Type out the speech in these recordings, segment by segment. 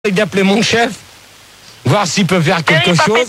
d'appeler mon chef, voir s'il peut faire quelque chose.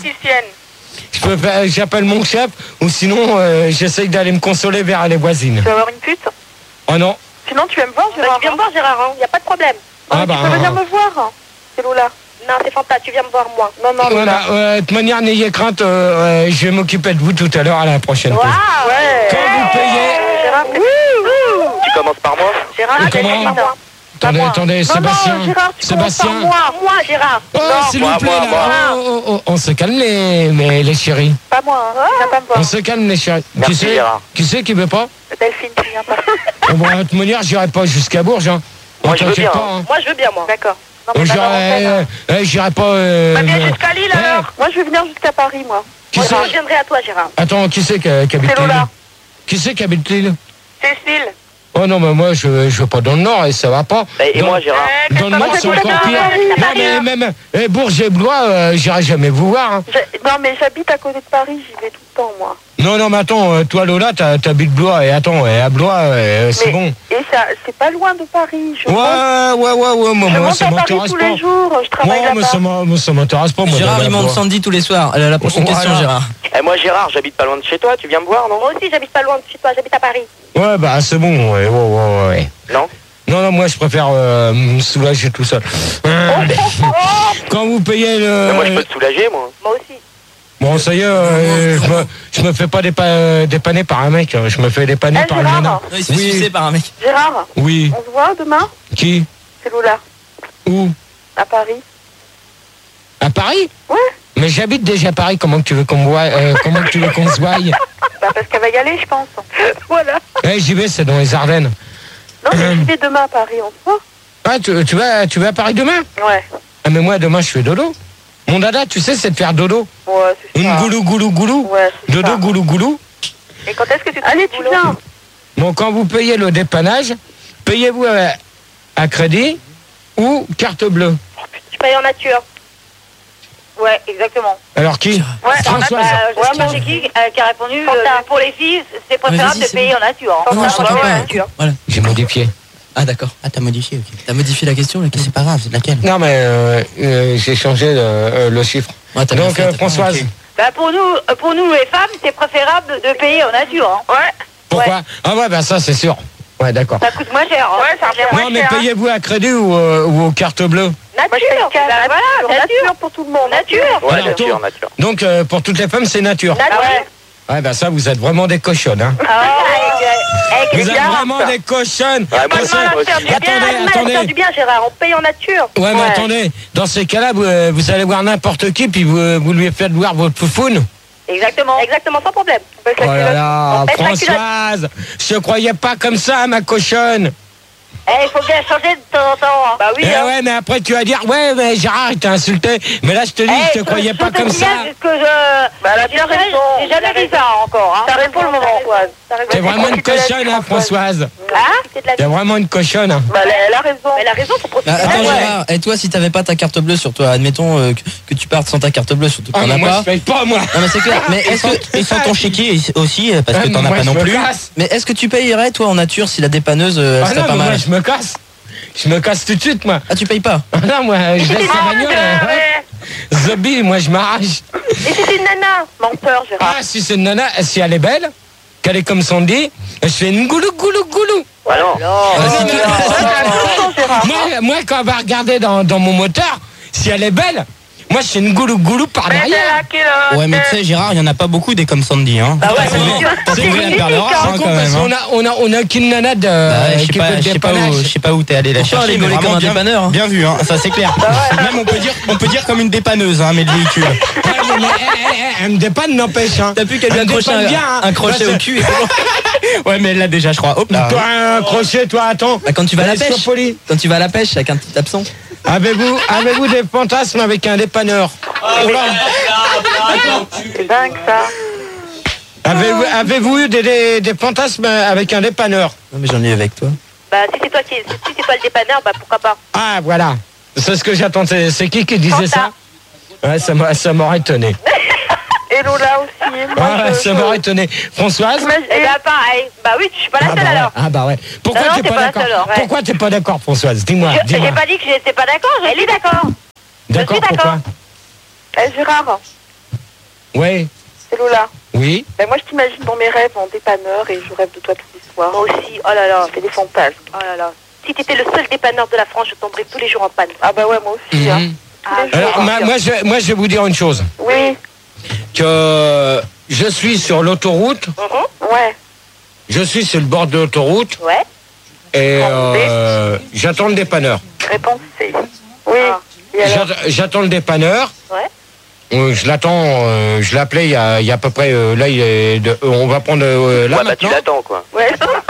J'appelle mon chef, ou sinon j'essaye d'aller me consoler vers les voisines. Tu vas avoir une pute? Oh non. Sinon tu viens me voir, Gérard. Tu viens me voir, Gérard, il n'y a pas de problème. Ah bah, tu peux venir me voir, c'est Lola. Non, c'est Fanta, tu viens me voir moi. Non, non, Lola. Voilà, de toute manière, n'ayez crainte, je vais m'occuper de vous tout à l'heure à la prochaine pause. Ouais. Quand vous payez... Gérard, Tu commences par moi? Gérard, Comment par moi. Attendez, Sébastien. Non, Gérard, tu commences par Sébastien. Moi, Gérard. Oh, s'il vous plaît, là. Oh, on se calme les chéris. Pas moi, hein. Viens pas me voir. On se calme les chéris. Merci, Gérard. Qui c'est qui veut pas? Delphine, tu viens pas. Bon, de toute manière, j'irai pas jusqu'à Bourges. Hein. Moi, je veux T'inquiète bien, pas, hein. Moi, je veux bien, moi. D'accord. Non, mais J'irai pas... Bah, viens jusqu'à Lille, alors. moi je vais venir jusqu'à Paris, moi. Qui Moi, c'est je viendrai à toi, Gérard. Attends, qui c'est qui habite C'est Lille? Lola. Qui c'est qui habite Lille? Cécile. Oh non, mais moi, je veux pas dans le Nord et ça va pas. Et moi, Gérard? Dans le Nord, c'est encore pire. Non, mais même Bourges et Blois, j'irai jamais vous voir. Hein. Non, mais j'habite à côté de Paris, j'y vais tout le temps, moi. Non, mais attends, toi, Lola, t'habites Blois, et attends, et à Blois, c'est bon. Et ça, c'est pas loin de Paris. Je Ouais, moi, je monte ça à Paris m'intéresse tous pas. les jours, je travaille Moi, là-bas. ça m'intéresse pas, moi. Gérard, d'aller il à monte Blois. Sandy tous les soirs. La prochaine question, Voilà. Gérard. Et moi, Gérard, j'habite pas loin de chez toi, tu viens me voir, non? Moi aussi, j'habite pas loin de chez toi, j'habite à Paris. Ouais, bah, c'est bon, ouais. Non? Non, moi, je préfère me soulager tout seul. Quand vous payez le... Mais moi, je peux te soulager, moi. Moi aussi. Bon, ça y est, je me fais pas dépanner par un mec, je me fais dépanner Eh, par une Gérard. nana. Non, il se fait sucer par un mec. Gérard, Oui. on se voit demain? Qui? C'est Lola, Où? à Paris. À Paris? Ouais. Mais j'habite déjà à Paris, comment que tu veux qu'on me voie, comment que tu veux qu'on se voie? Bah parce qu'elle va y aller, je pense. Voilà. J'y vais, c'est dans les Ardennes. Non, mais j'y vais demain à Paris, on se voit? Ah, tu vas à Paris demain? Ouais. Ah, mais moi, demain, je fais dodo. Mon dada, tu sais, c'est de faire dodo. Ouais, c'est ça. Une goulou. Ouais, c'est Dodo, ça. goulou. Et quand est-ce que tu te Allez, tu viens. Bon, quand vous payez le dépannage, payez-vous à crédit ou carte bleue? Je paye en nature. Ouais, exactement. Alors qui? Ouais, Françoise. c'est qui a répondu pour les filles, c'est préférable vas-y, de payer en nature. Ah non, je t'entends pas. nature. Voilà. J'ai modifié. Ah, d'accord. Ah, t'as modifié, ok. T'as modifié la question, laquelle? C'est pas grave, c'est laquelle? Non, mais j'ai changé le chiffre. Ouais, t'as bien Donc, fait, t'as Françoise, bien, ok. Bah pour nous les femmes, c'est préférable de payer en nature. Hein. Ouais. pourquoi? Ah ouais, bah ça, c'est sûr. Ouais, d'accord. Ça coûte moins cher. Hein. Ouais, ça revient Non, mais payez-vous à crédit ou aux cartes bleues? Nature. Moi, je paye cash. Bah, voilà, Nature pour tout le monde. Nature. Ouais, Alors, nature. Donc, pour toutes les femmes, c'est nature. Nature. Ouais, bah ça, vous êtes vraiment des cochonnes, hein. Avec Vous êtes vraiment des cochonnes. Ouais, moi Pas de aussi, mal à moi faire aussi. du bien, Attendez. faire du bien, Gérard. On paye en nature. Ouais, mais attendez, dans ces cas-là, vous allez voir n'importe qui, puis vous lui faites voir votre foufoune. Exactement, sans problème. Oh là là, On baisse la culotte. Françoise, je croyais pas comme ça, ma cochonne. Il faut bien changer de temps en temps. Hein. Bah oui. Ouais, mais après tu vas dire, ouais, mais Gérard, il t'a insulté. Mais là, je te dis, je te croyais pas comme ça. Bah, elle a bien raison. J'ai jamais vu ça encore. Hein. T'as raison pour le moment, Françoise. T'es vraiment une cochonne, hein, Françoise. T'es vraiment une cochonne. Hein. Bah, elle a raison. Elle a raison pour profiter. Bah, attends, Ouais. Gérard, et toi, si t'avais pas ta carte bleue sur toi, admettons que tu partes sans ta carte bleue, surtout que Ah, t'en mais as moi, pas. je paye pas, moi. Non, mais c'est clair. Mais est-ce que. Et sans ton chéquier aussi, parce que Ah, t'en as moi, pas je non me plus. casse. Mais est-ce que tu payerais, toi, en nature, si la dépanneuse Ah serait non, pas mais moi, mal? je me casse. Je me casse tout de suite, moi. Ah, tu payes pas? Ah non, moi, je laisse la bagnole. Zombie, moi, je m'arrache. Et c'est une nana. Menteur, Gérard. Ah, si c'est une nana, si elle est belle, qu'elle est comme Sandy, je fais une goulou. Ah non. Moi, quand elle va regarder dans mon moteur, si elle est belle, moi, je fais une goulou par derrière. Ouais, mais tu sais, Gérard, il y en a pas beaucoup des comme Sandy, hein. Bah ouais, T'as trouvé la perle rare, C'est hein, con quand parce même. Hein. qu'on a qu'une nana de, Bah ouais, qui fait le dépannage. je sais pas où t'es allé la Pourtant, chercher, elle mais est vraiment comme un bien, dépanneur, hein. bien vu, hein, ça c'est clair. Même on peut dire comme une dépanneuse, hein, mais de véhicule. Ouais, mais elle me dépanne, n'empêche. Hein. T'as plus qu'à lui Elle me accrocher dépanne bien, hein. un crochet Bah, au cul et c'est bon. Ouais, mais elle l'a déjà, je crois. Hop là. Toi, un crochet, toi, attends. Bah, quand tu vas à la Allez, pêche, sois poli. avec un petit absent. Avez-vous des fantasmes avec un dépanneur? C'est dingue, ça. Avez-vous eu des fantasmes avec un dépanneur? Non, mais j'en ai eu avec toi. Bah si c'est toi le dépanneur, bah pourquoi pas. Ah, voilà. C'est ce que j'attendais. C'est qui disait ça? Ouais, ça m'aurait étonné. Et Lola aussi. Moi, Ouais, ça m'aurait étonné. Françoise? Eh bah pareil. Bah oui, je suis pas la seule alors. Ah bah ouais. Pourquoi Non, t'es t'es pas pas la d'accord? seule, alors, ouais. Pourquoi t'es pas d'accord, Françoise? Dis-moi. J'ai pas dit que j'étais pas d'accord, elle est d'accord. D'accord, d'accord. pourquoi? Gérard, Ouais, c'est Lola. oui. Ben moi, je t'imagine dans mes rêves en dépanneur et je rêve de toi tous les soirs. Moi aussi, oh là là. Je fais des fantasmes. Oh là là. Si t'étais le seul dépanneur de la France, je tomberais tous les jours en panne. Ah bah ouais, moi aussi. Hein. Mhm. Ah, Alors, moi, je vais vous dire une chose. Oui, Que je suis sur l'autoroute, ouais. je suis sur le bord de l'autoroute Ouais. et j'attends le dépanneur. Réponse C. Oui. Et alors J'attends le dépanneur. Ouais. Je l'attends, je l'appelais il y a à peu près, là il est on va prendre là Ouais, bah tu maintenant. l'attends, quoi. Ouais.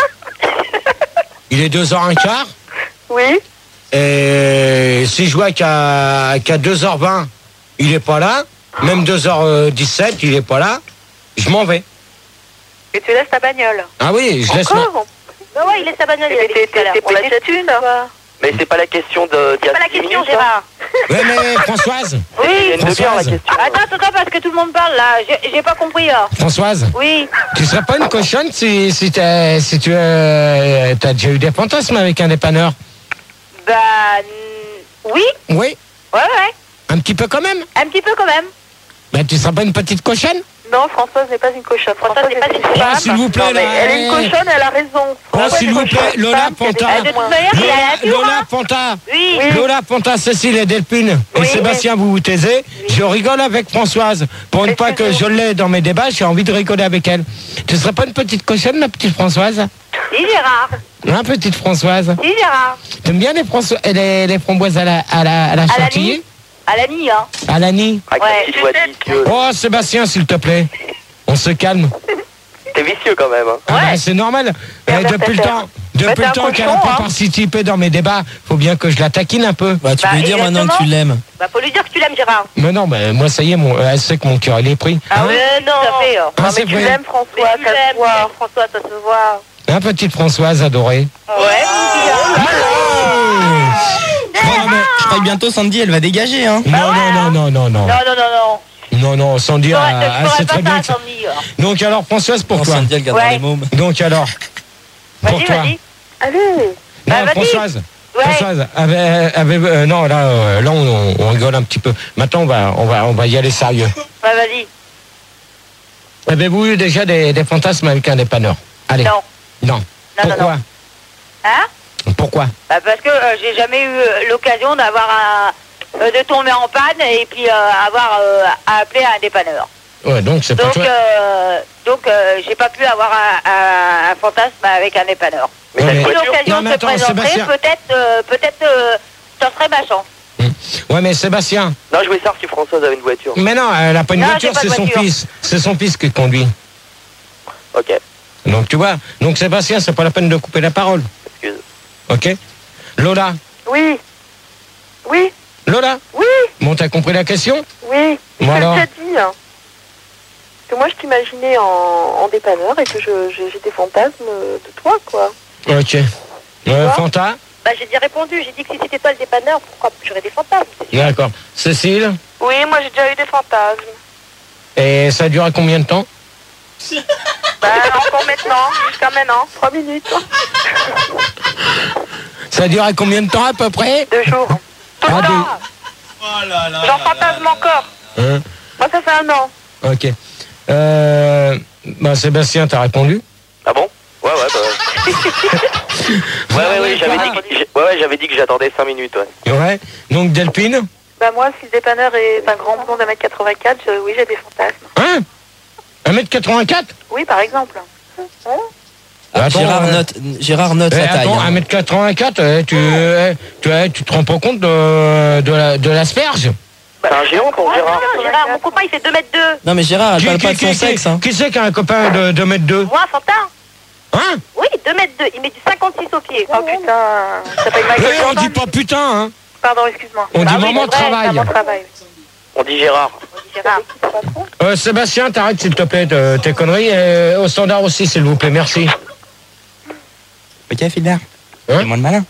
Il est 2h15 Oui. et si je vois qu'à 2h20, il est pas là, même 2h17, il est pas là, je m'en vais. Et tu laisses ta bagnole. Ah oui, je laisse ma... Encore Bah ouais, il laisse sa bagnole. Mais il a dit tout à l'heure. t'es pas une. Mais c'est pas la question de... C'est pas la question, Gérard. Ouais, mais Françoise, Oui, il y a une demi-heure, la Françoise. question. Attends, parce que tout le monde parle là. J'ai pas compris là. Françoise, Oui. tu serais pas une cochonne si tu as déjà eu des fantasmes avec un dépanneur? Bah. Oui. Oui, Ouais. un petit peu quand même. Un petit peu quand même. Ben, tu serais pas une petite cochonne? Non, Françoise n'est pas une cochonne. Françoise n'est pas une femme. Ah, s'il vous plaît, Non, mais là, elle est une cochonne, elle a raison. Oh, s'il vous plaît, Lola Panta. De toute manière, il a la tour, Lola hein. Panta. Oui. Lola Panta, Cécile et Delphine et Oui. Sébastien, vous vous taisez. Je rigole avec Françoise. Pour une fois que je l'ai dans mes débats, j'ai envie de rigoler avec elle. Tu serais pas une petite cochonne, ma petite Françoise? Si, Gérard. Hein, petite Françoise? Si, Gérard. T'aimes bien les framboises à la chantilly? À la nuit, hein. À la nid? Avec Ouais. ta petite voix délicieuse. Oh, Sébastien, s'il te plaît. On se calme. T'es vicieux quand même, hein. Ah, bah, c'est normal. Depuis le temps qu'elle n'a pas participé dans mes débats, faut bien que je la taquine un peu. Bah, tu peux lui dire maintenant que tu l'aimes. Bah, faut lui dire que tu l'aimes, Gérard. Mais non, moi ça y est, elle sait que mon cœur il est pris. Ah ouais, non. Tout à fait. Ah, Non, c'est mais tu vrai. l'aimes, François, Mais tu ça l'aimes, se voit. François, ça se voit. Hein, petite Françoise adorée. Ouais. Je crois que bientôt Sandy elle va dégager hein. Non. Non, Sandy, Je elle ferai sait pas très bien. ça, que- Sandy. Donc alors, Françoise, pour Non, toi. Sandy elle gardera Ouais. les mômes. Donc alors, pour Vas-y, toi. vas-y. Allez. Non, Bah, vas-y. Françoise. Ouais. Françoise, non, là, on rigole un petit peu. Maintenant, on va y aller sérieux. Bah, vas-y. Avez-vous eu déjà des fantasmes avec un dépanneur? Allez. Non. Non. Non, Pourquoi? Hein? Pourquoi? Bah, parce que j'ai jamais eu l'occasion d'avoir de tomber en panne et puis avoir à appeler un dépanneur. Ouais, donc c'est pas Donc, toi. j'ai pas pu avoir un fantasme avec un dépanneur. Mais t'as Ouais, une Si mais- voiture? l'occasion Non, mais se attends, présenterait, Sébastien. peut-être ça serait ma chance. Ouais, mais Sébastien. Non, je voulais savoir si Françoise avait une voiture. Mais non, elle n'a pas une Non, voiture, j'ai pas c'est de son voiture. fils. C'est son fils qui conduit. Ok, Donc tu vois, donc Sébastien, c'est pas la peine de couper la parole. excuse. Ok? Lola. Oui. Oui. Lola. Oui. Bon, t'as compris la question? Oui. Bon, Je alors. t'ai dit. Hein. Que moi, je t'imaginais en dépanneur et que j'ai des fantasmes de toi, quoi. Ok. Fanta? Bah, j'ai dit répondu, j'ai dit que si c'était toi le dépanneur, pourquoi j'aurais des fantasmes? D'accord. Cécile? Oui, moi, j'ai déjà eu des fantasmes. Et ça a duré combien de temps? Bah, encore maintenant, jusqu'à maintenant. 3 minutes. Ça a duré combien de temps à peu près? 2 jours. Tout Ah, le temps. deux. J'en fantasme encore. Hein? Moi, ça fait 1 an. Ok. Bah, Sébastien, t'as répondu? Ah bon? Ouais, j'avais dit que j'attendais 5 minutes, ouais. Ouais. Donc Delphine? Bah, moi, si le dépanneur est un grand blond d'1m84, oui, j'ai des fantasmes. Hein? 1m84? Oui, par exemple. Attends, Gérard note la taille. Attends, hein. 1m84, tu te rends pas compte de l'asperge? C'est un géant pour Gérard. Gérard, mon copain il fait 2m2. Non mais Gérard elle parle pas de son sexe hein. Qui c'est qui a un copain de 2m2? Moi, Fantin? Hein? Oui, 2m2. Il met du 56 au pied. Oh putain, ça paye ma Oui, on dit pas putain, hein? Pardon, excuse-moi. On dit oui, maman de c'est vrai, travail. Mon travail. On dit Gérard. Gérard. Sébastien, t'arrêtes s'il te plaît de tes conneries. Et au standard aussi, s'il vous plaît, merci. Ok Philbert. Hein? C'est moins de malin.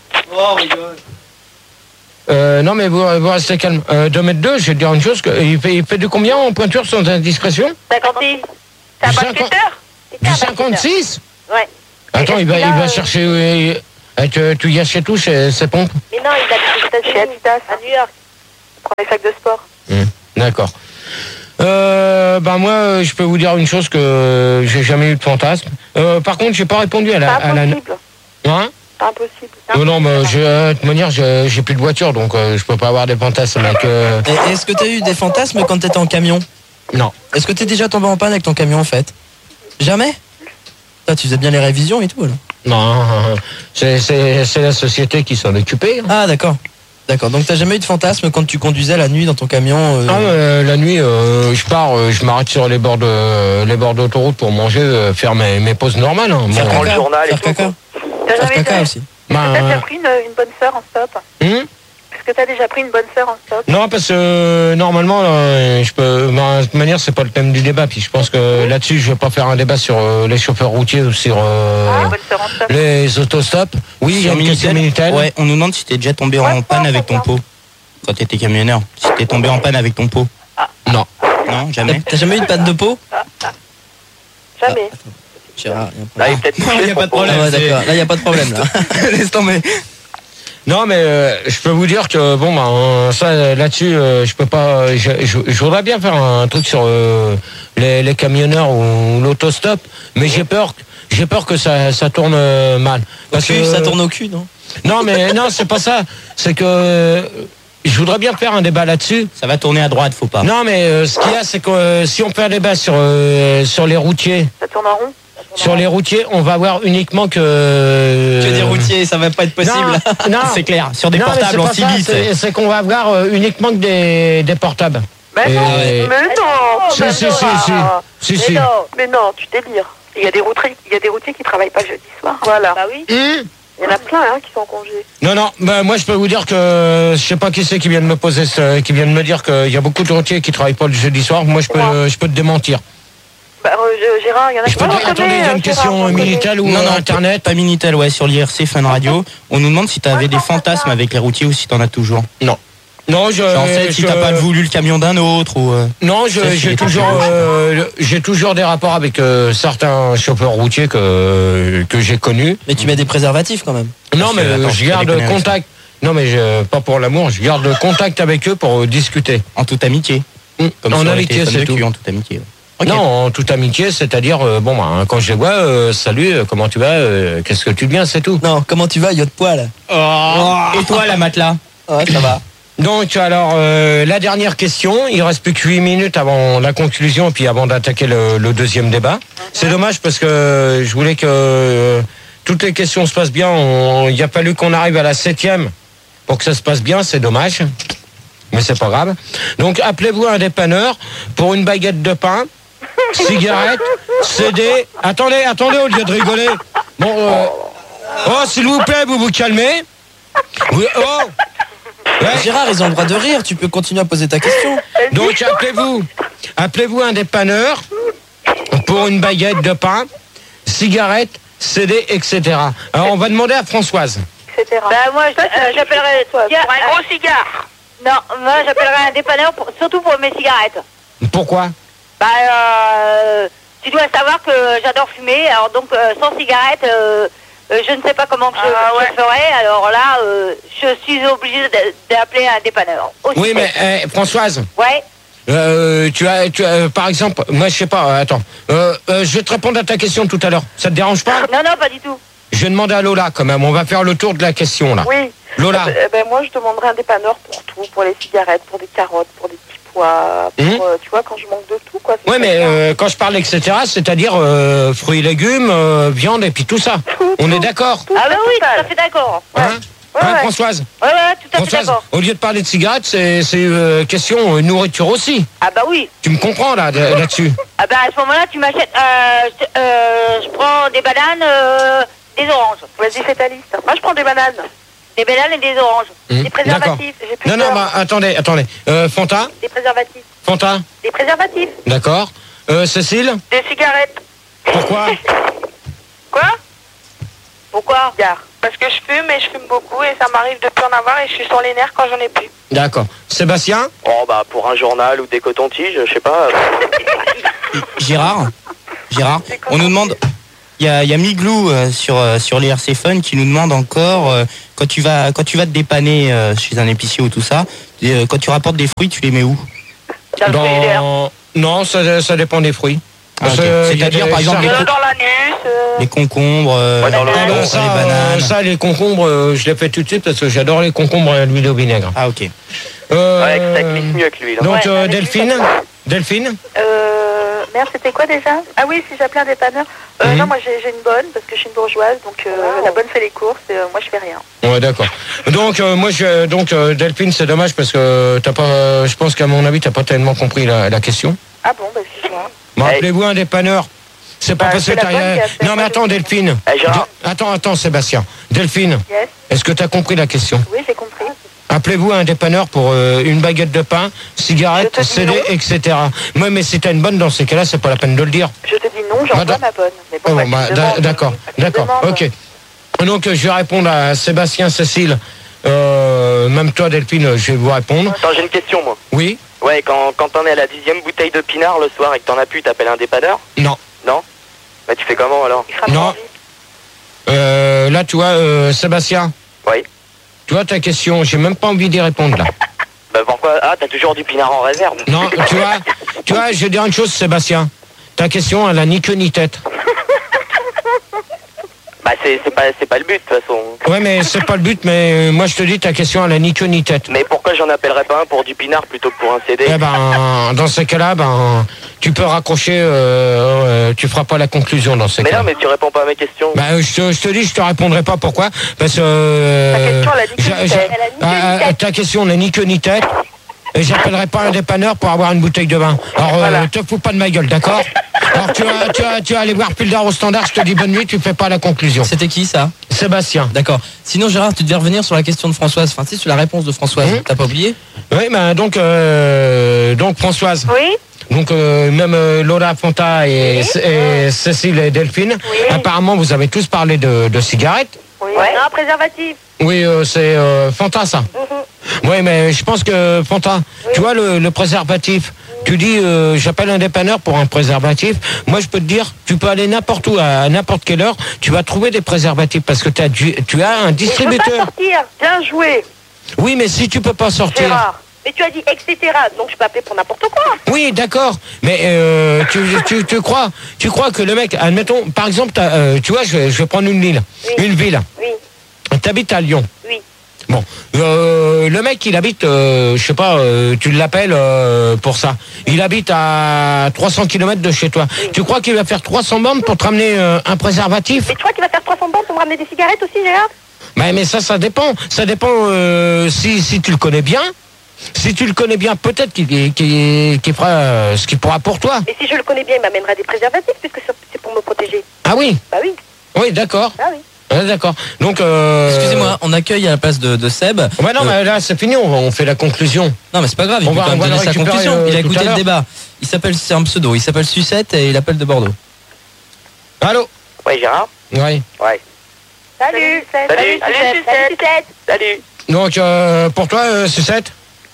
Non, mais vous restez calme. 2m2, je vais te dire une chose. Il fait du combien en pointure sans indiscrétion? 56. C'est un Du basketteur? Du 56? Ouais. Attends, il va chercher... tu y as chez tout, ses pompes? Mais non, il habite aux États-Unis, à New York. prends les sacs de sport. D'accord. Moi, je peux vous dire une chose que j'ai jamais eu de fantasme. Par contre, j'ai pas répondu à C'est la. impossible. Hein? C'est impossible. Non, mais de toute manière, j'ai plus de voiture, donc je peux pas avoir des fantasmes avec. Et est-ce que t'as eu des fantasmes quand t'étais en camion? Non. Est-ce que t'es déjà tombé en panne avec ton camion en fait? Jamais? Toi, tu faisais bien les révisions et tout là? Non, c'est la société qui s'en occupait. Hein. Ah d'accord. D'accord, donc t'as jamais eu de fantasme quand tu conduisais la nuit dans ton camion La nuit, je pars, je m'arrête sur les bords d'autoroute pour manger, faire mes pauses normales. Hein. Faire prend le caca, journal et faire tout, caca. T'as Faire jamais caca aussi. T'as déjà pris une bonne sœur en stop? Est-ce que t'as déjà pris une bonne sœur en stop? Non, parce que normalement, je peux. De toute manière, c'est pas le thème du débat. Puis je pense que là-dessus, je vais pas faire un débat sur les chauffeurs routiers ou sur Bonne sœur en stop. les autostops. Oui, il y a une question Minitel. Ouais, on nous demande si t'es déjà tombé en panne avec ton pot. Quand t'étais camionneur. Si t'es tombé en panne avec ton pot. Non. Non, jamais. T'as jamais eu de panne de peau? Jamais. Gérard, Là, il est peut-être Non, touché, il y a pas de son problème. Ah ouais, d'accord. Là, il n'y a pas de problème là. Laisse tomber. Non, mais je peux vous dire que ça là-dessus, je peux pas. Je voudrais bien faire un truc sur les camionneurs ou l'autostop, mais j'ai peur que ça tourne mal. Parce que Ça tourne au cul, non? non, mais non, c'est pas ça. C'est que je voudrais bien faire un débat là-dessus. Ça va tourner à droite, faut pas. Non, mais ce qu'il y a, c'est que si on fait un débat sur les routiers. Ça tourne en rond? Sur les routiers, on va voir uniquement que des routiers, ça va pas être possible. Non, C'est clair. Sur des non, mais portables en c'est pas ça, CB, c'est qu'on va voir uniquement que des portables. Mais non, Et- mais non. Si, si, si, si. Mais non, tu délires. Il y a des routiers qui travaillent pas le jeudi soir. Voilà. Bah oui. Il y en a plein qui sont en congé. Non, moi je peux vous dire que je sais pas qui c'est qui vient de me poser, qui vient de me dire qu'il y a beaucoup de routiers qui travaillent pas le jeudi soir. Moi je peux te démentir. Gérard, il y en a Je peux plein. attendez, il y a une question Minitel ou Non, Internet. pas Minitel, ouais, sur l'IRC Fun Radio. On nous demande si t'avais des fantasmes avec les routiers ou si t'en as toujours. Non, En fait, si t'as pas voulu le camion d'un autre ou. Non, Ça, c'est j'ai toujours des rapports avec certains chauffeurs routiers que j'ai connus. Mais tu mets des préservatifs quand même. Non, Parce mais que, attends, je je garde déconne avec contact. Non, mais pas pour l'amour. Je garde contact avec eux pour discuter. En toute amitié. Comme En sur les amitié, téléphones c'est de tout. cul, en toute amitié. Ouais. Ok. Non, en toute amitié, c'est-à-dire quand je les vois, salut, comment tu vas, qu'est-ce que tu deviens, c'est tout. Non, comment tu vas, yacht poil? Et toi, la matelas? Ouais, ça va. Donc alors la dernière question, il reste plus que 8 minutes avant la conclusion et puis avant d'attaquer le deuxième débat. C'est dommage parce que je voulais que toutes les questions se passent bien. Il a fallu qu'on arrive à la 7e pour que ça se passe bien, c'est dommage. Mais c'est pas grave. Donc appelez-vous un dépanneur pour une baguette de pain, cigarette, CD. Attendez, au lieu de rigoler. Bon, oh s'il vous plaît, vous vous calmez. Ouais. Gérard, ils ont le droit de rire, tu peux continuer à poser ta question. Donc appelez-vous un dépanneur pour une baguette de pain, cigarette, CD, etc. Alors on va demander à Françoise. Etc. Bah moi j'appellerais Toi, pour pour un gros cigare. Non, moi j'appellerais un dépanneur surtout pour mes cigarettes. Pourquoi? Bah tu dois savoir que j'adore fumer, alors donc sans cigarette je ne sais pas comment je ferais, alors là je suis obligée d'appeler un dépanneur. Aussi Oui mais Françoise, Ouais. tu as par exemple, moi je sais pas, attends, je vais te répondre à ta question tout à l'heure. Ça te dérange pas? Non, pas du tout. Je vais demander à Lola quand même, on va faire le tour de la question là. Oui. Lola. Moi, je demanderais un dépanneur pour tout, pour les cigarettes, pour des carottes, pour des petits pois, pour, tu vois, quand je manque de tout, quoi. Ouais, mais quand je parle etc., c'est-à-dire fruits et légumes, viande et puis tout ça. On est d'accord? Ah bah oui, tout à fait d'accord. Hein? Hein, Françoise? Ouais, tout à fait Françoise, d'accord. au lieu de parler de cigarettes, c'est question nourriture aussi. Ah bah oui. Tu me comprends là-dessus? Ah bah à ce moment-là, tu m'achètes... je prends des bananes, des oranges. Vas-y, fais ta liste. Moi, je prends des bananes. Des bananes et des oranges. Des préservatifs. J'ai plus Non, peur. bah attendez. Fanta? Des préservatifs. Fanta? Des préservatifs. D'accord. Cécile? Des cigarettes. Pourquoi? Quoi? Pourquoi? Gare. Parce que je fume et je fume beaucoup et ça m'arrive de plus en avoir et je suis sur les nerfs quand j'en ai plus. D'accord. Sébastien? Oh bah pour un journal ou des cotons-tiges, je sais pas. Gérard, on nous demande Il y a Miglou sur les RC Fun qui nous demande encore quand tu vas te dépanner chez un épicier ou tout ça, quand tu rapportes des fruits, tu les mets où? Non, ça dépend des fruits. Ah, okay. C'est-à-dire par exemple dans l'anus. les concombres, Ouais, dans le les bananes. Ça, les concombres, je les fais tout de suite parce que j'adore les concombres à l'huile au vinaigre. Ah ok. Ouais, ça glisse mieux avec l'huile. Donc Ouais, Delphine. Merde, c'était quoi déjà? Ah oui, si j'appelais un dépanneur. Non, moi j'ai une bonne parce que je suis une bourgeoise, donc la bonne fait les courses et moi je fais rien. Ouais, d'accord. Donc Delphine, c'est dommage parce que t'as pas. Je pense qu'à mon avis, t'as pas tellement compris la question. Ah bon, bah excuse-moi. Bon, appelez-vous un dépanneur. C'est pas parce que c'est la t'as bonne rien. qui a fait. Non, mais attends, Delphine. Gérard. Attends, Sébastien. Delphine, Yes. est-ce que t'as compris la question? Oui, j'ai compris. Appelez-vous un dépanneur pour une baguette de pain, cigarette, Je te dis CD, non. etc. Moi, mais si t'as une bonne dans ces cas-là, c'est pas la peine de le dire. Je te dis non, j'envoie Madame- ma bonne. Mais Oh, bon, bah, tu demandes. d'accord, Tu d'accord, demandes. ok. Donc je vais répondre à Sébastien, Cécile, même toi Delphine, je vais vous répondre. Attends, j'ai une question, moi. Oui? Ouais, quand t'en es à la 10e bouteille de pinard le soir et que t'en as plus, t'appelles un dépanneur? Non. Non? Bah, tu fais comment alors? Il sera Non. vendu. Là tu vois, Sébastien, Oui. tu vois ta question, j'ai même pas envie d'y répondre là. Bah, pourquoi? Ah, t'as toujours du pinard en réserve. Non, tu vois, je vais dire une chose Sébastien, ta question elle a ni queue ni tête. Bah, c'est pas le but, de toute façon. Ouais mais c'est pas le but, mais moi je te dis ta question elle a ni queue ni tête. Mais pourquoi j'en appellerais pas un pour du pinard plutôt que pour un CD? Eh ben, dans ces cas-là, tu peux raccrocher, tu feras pas la conclusion dans ces Mais cas-là. non, mais tu réponds pas à mes questions. Bah, je te dis, je te répondrai pas pourquoi. Parce que. Ta question, elle a ni queue ni tête. Elle a ni queue ni tête. Ta question n'a ni queue ni tête. Et j'appellerai pas un dépanneur pour avoir une bouteille de vin. Alors, te fous pas de ma gueule, d'accord? Alors, tu vas aller voir Pildar au standard, je te dis bonne nuit, tu fais pas la conclusion. C'était qui ça? Sébastien. D'accord. Sinon Gérard, tu devais revenir sur la question de Françoise. Enfin, tu sais, sur la réponse de Françoise. T'as pas oublié? Oui, ben, donc Françoise. Oui. Donc, même Lola Fonta et Cécile et Delphine. Oui. Apparemment, vous avez tous parlé de cigarettes. Oui. Ouais. Non, préservatif. Oui, c'est Fanta, ça. Oui, mais je pense que Fanta, tu vois le préservatif, tu dis j'appelle un dépanneur pour un préservatif. Moi, je peux te dire, tu peux aller n'importe où, à n'importe quelle heure, tu vas trouver des préservatifs parce que tu as un Je peux pas distributeur. sortir. Bien joué, Oui, mais si tu peux pas sortir. Gérard. Mais tu as dit etc. Donc je peux appeler pour n'importe quoi. Oui, d'accord. Mais tu crois que le mec, admettons, par exemple, tu vois, je vais prendre une ville. Oui. Une ville. Oui. T'habites à Lyon. Oui. Bon, le mec, il habite, je sais pas, tu l'appelles pour ça. Il habite à 300 km de chez toi. Oui. Tu crois qu'il va faire 300 bornes pour te ramener un préservatif? Mais tu crois qu'il va faire 300 bandes pour me ramener des cigarettes aussi, Gérard? Mais ça dépend. Ça dépend si tu le connais bien. Si tu le connais bien, peut-être qu'il fera ce qu'il pourra pour toi. Et si je le connais bien, il m'amènera des préservatifs puisque c'est pour me protéger. Ah oui? Bah oui. Oui, d'accord. Ah oui. Ouais, d'accord. Donc, Excusez-moi, on accueille à la place de Seb. Ouais, non, mais là, c'est fini, on fait la conclusion. Non, mais c'est pas grave, il On peut va- quand on même va donner le sa récupérer, conclusion. Il a tout écouté à le l'heure. débat. C'est un pseudo, il s'appelle Sucette et il appelle de Bordeaux. Allô? Ouais, Gérard? Oui. Ouais. Salut. Salut. Sucette. Salut. Donc, pour toi, Sucette?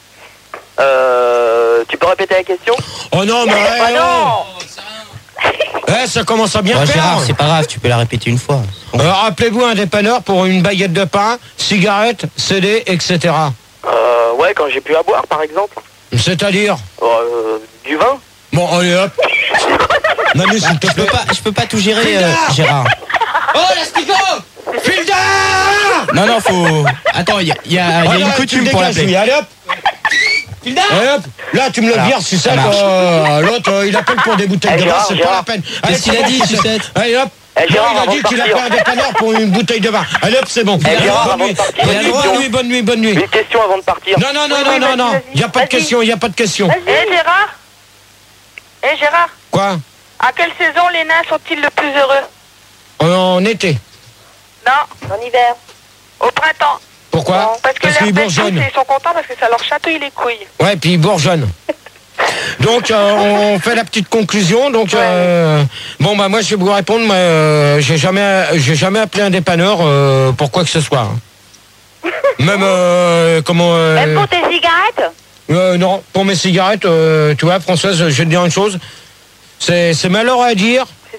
Tu peux répéter la question? Oh non, mais... Oh non. Ça commence à bien Ouais, faire. Gérard, c'est pas grave, tu peux la répéter une fois. Rappelez-vous un dépanneur pour une baguette de pain, cigarette, CD, etc. Ouais, quand j'ai plus à boire, par exemple. C'est-à-dire? Du vin? Bon, allez hop. Manu, s'il te plaît. Je peux pas tout gérer, Gérard. Oh, l'astico! Fildar! Non, faut... Attends, il y a Ah, une là, coutume tu pour dégages, l'appeler. lui. Allez hop. Allez hop. Là, tu me le Voilà, vires, Sucette. ça marche. L'autre, il appelle pour des bouteilles de vin, Gérard, c'est pas Gérard. la peine. Allez, Qu'est-ce qu'il a dit, Sucette? Allez hop. Gérard, Non, il a avant dit de qu'il partir. appelle un dépanneur pour une bouteille de vin. Allez hop, c'est bon. Gérard, Bonne avant nuit. de partir, Bonne une nuit, question. bonne nuit. Une question avant de partir. Non. Il n'y a pas de question, il n'y a pas de question. Gérard. Gérard. Quoi? À quelle saison les nains sont-ils le plus heureux? En été. Non. En hiver. Au printemps. Pourquoi? Parce que qu'ils l'air bourgeonnent. ils sont contents parce que ça leur chatouille les couilles. Ouais, puis ils bourgeonnent. Donc, on fait la petite conclusion. Donc, bon, bah, moi, je vais vous répondre. J'ai jamais appelé un dépanneur pour quoi que ce soit. Même, Même pour tes cigarettes? non, pour mes cigarettes, tu vois, Françoise, je vais te dire une chose. C'est malheureux à dire,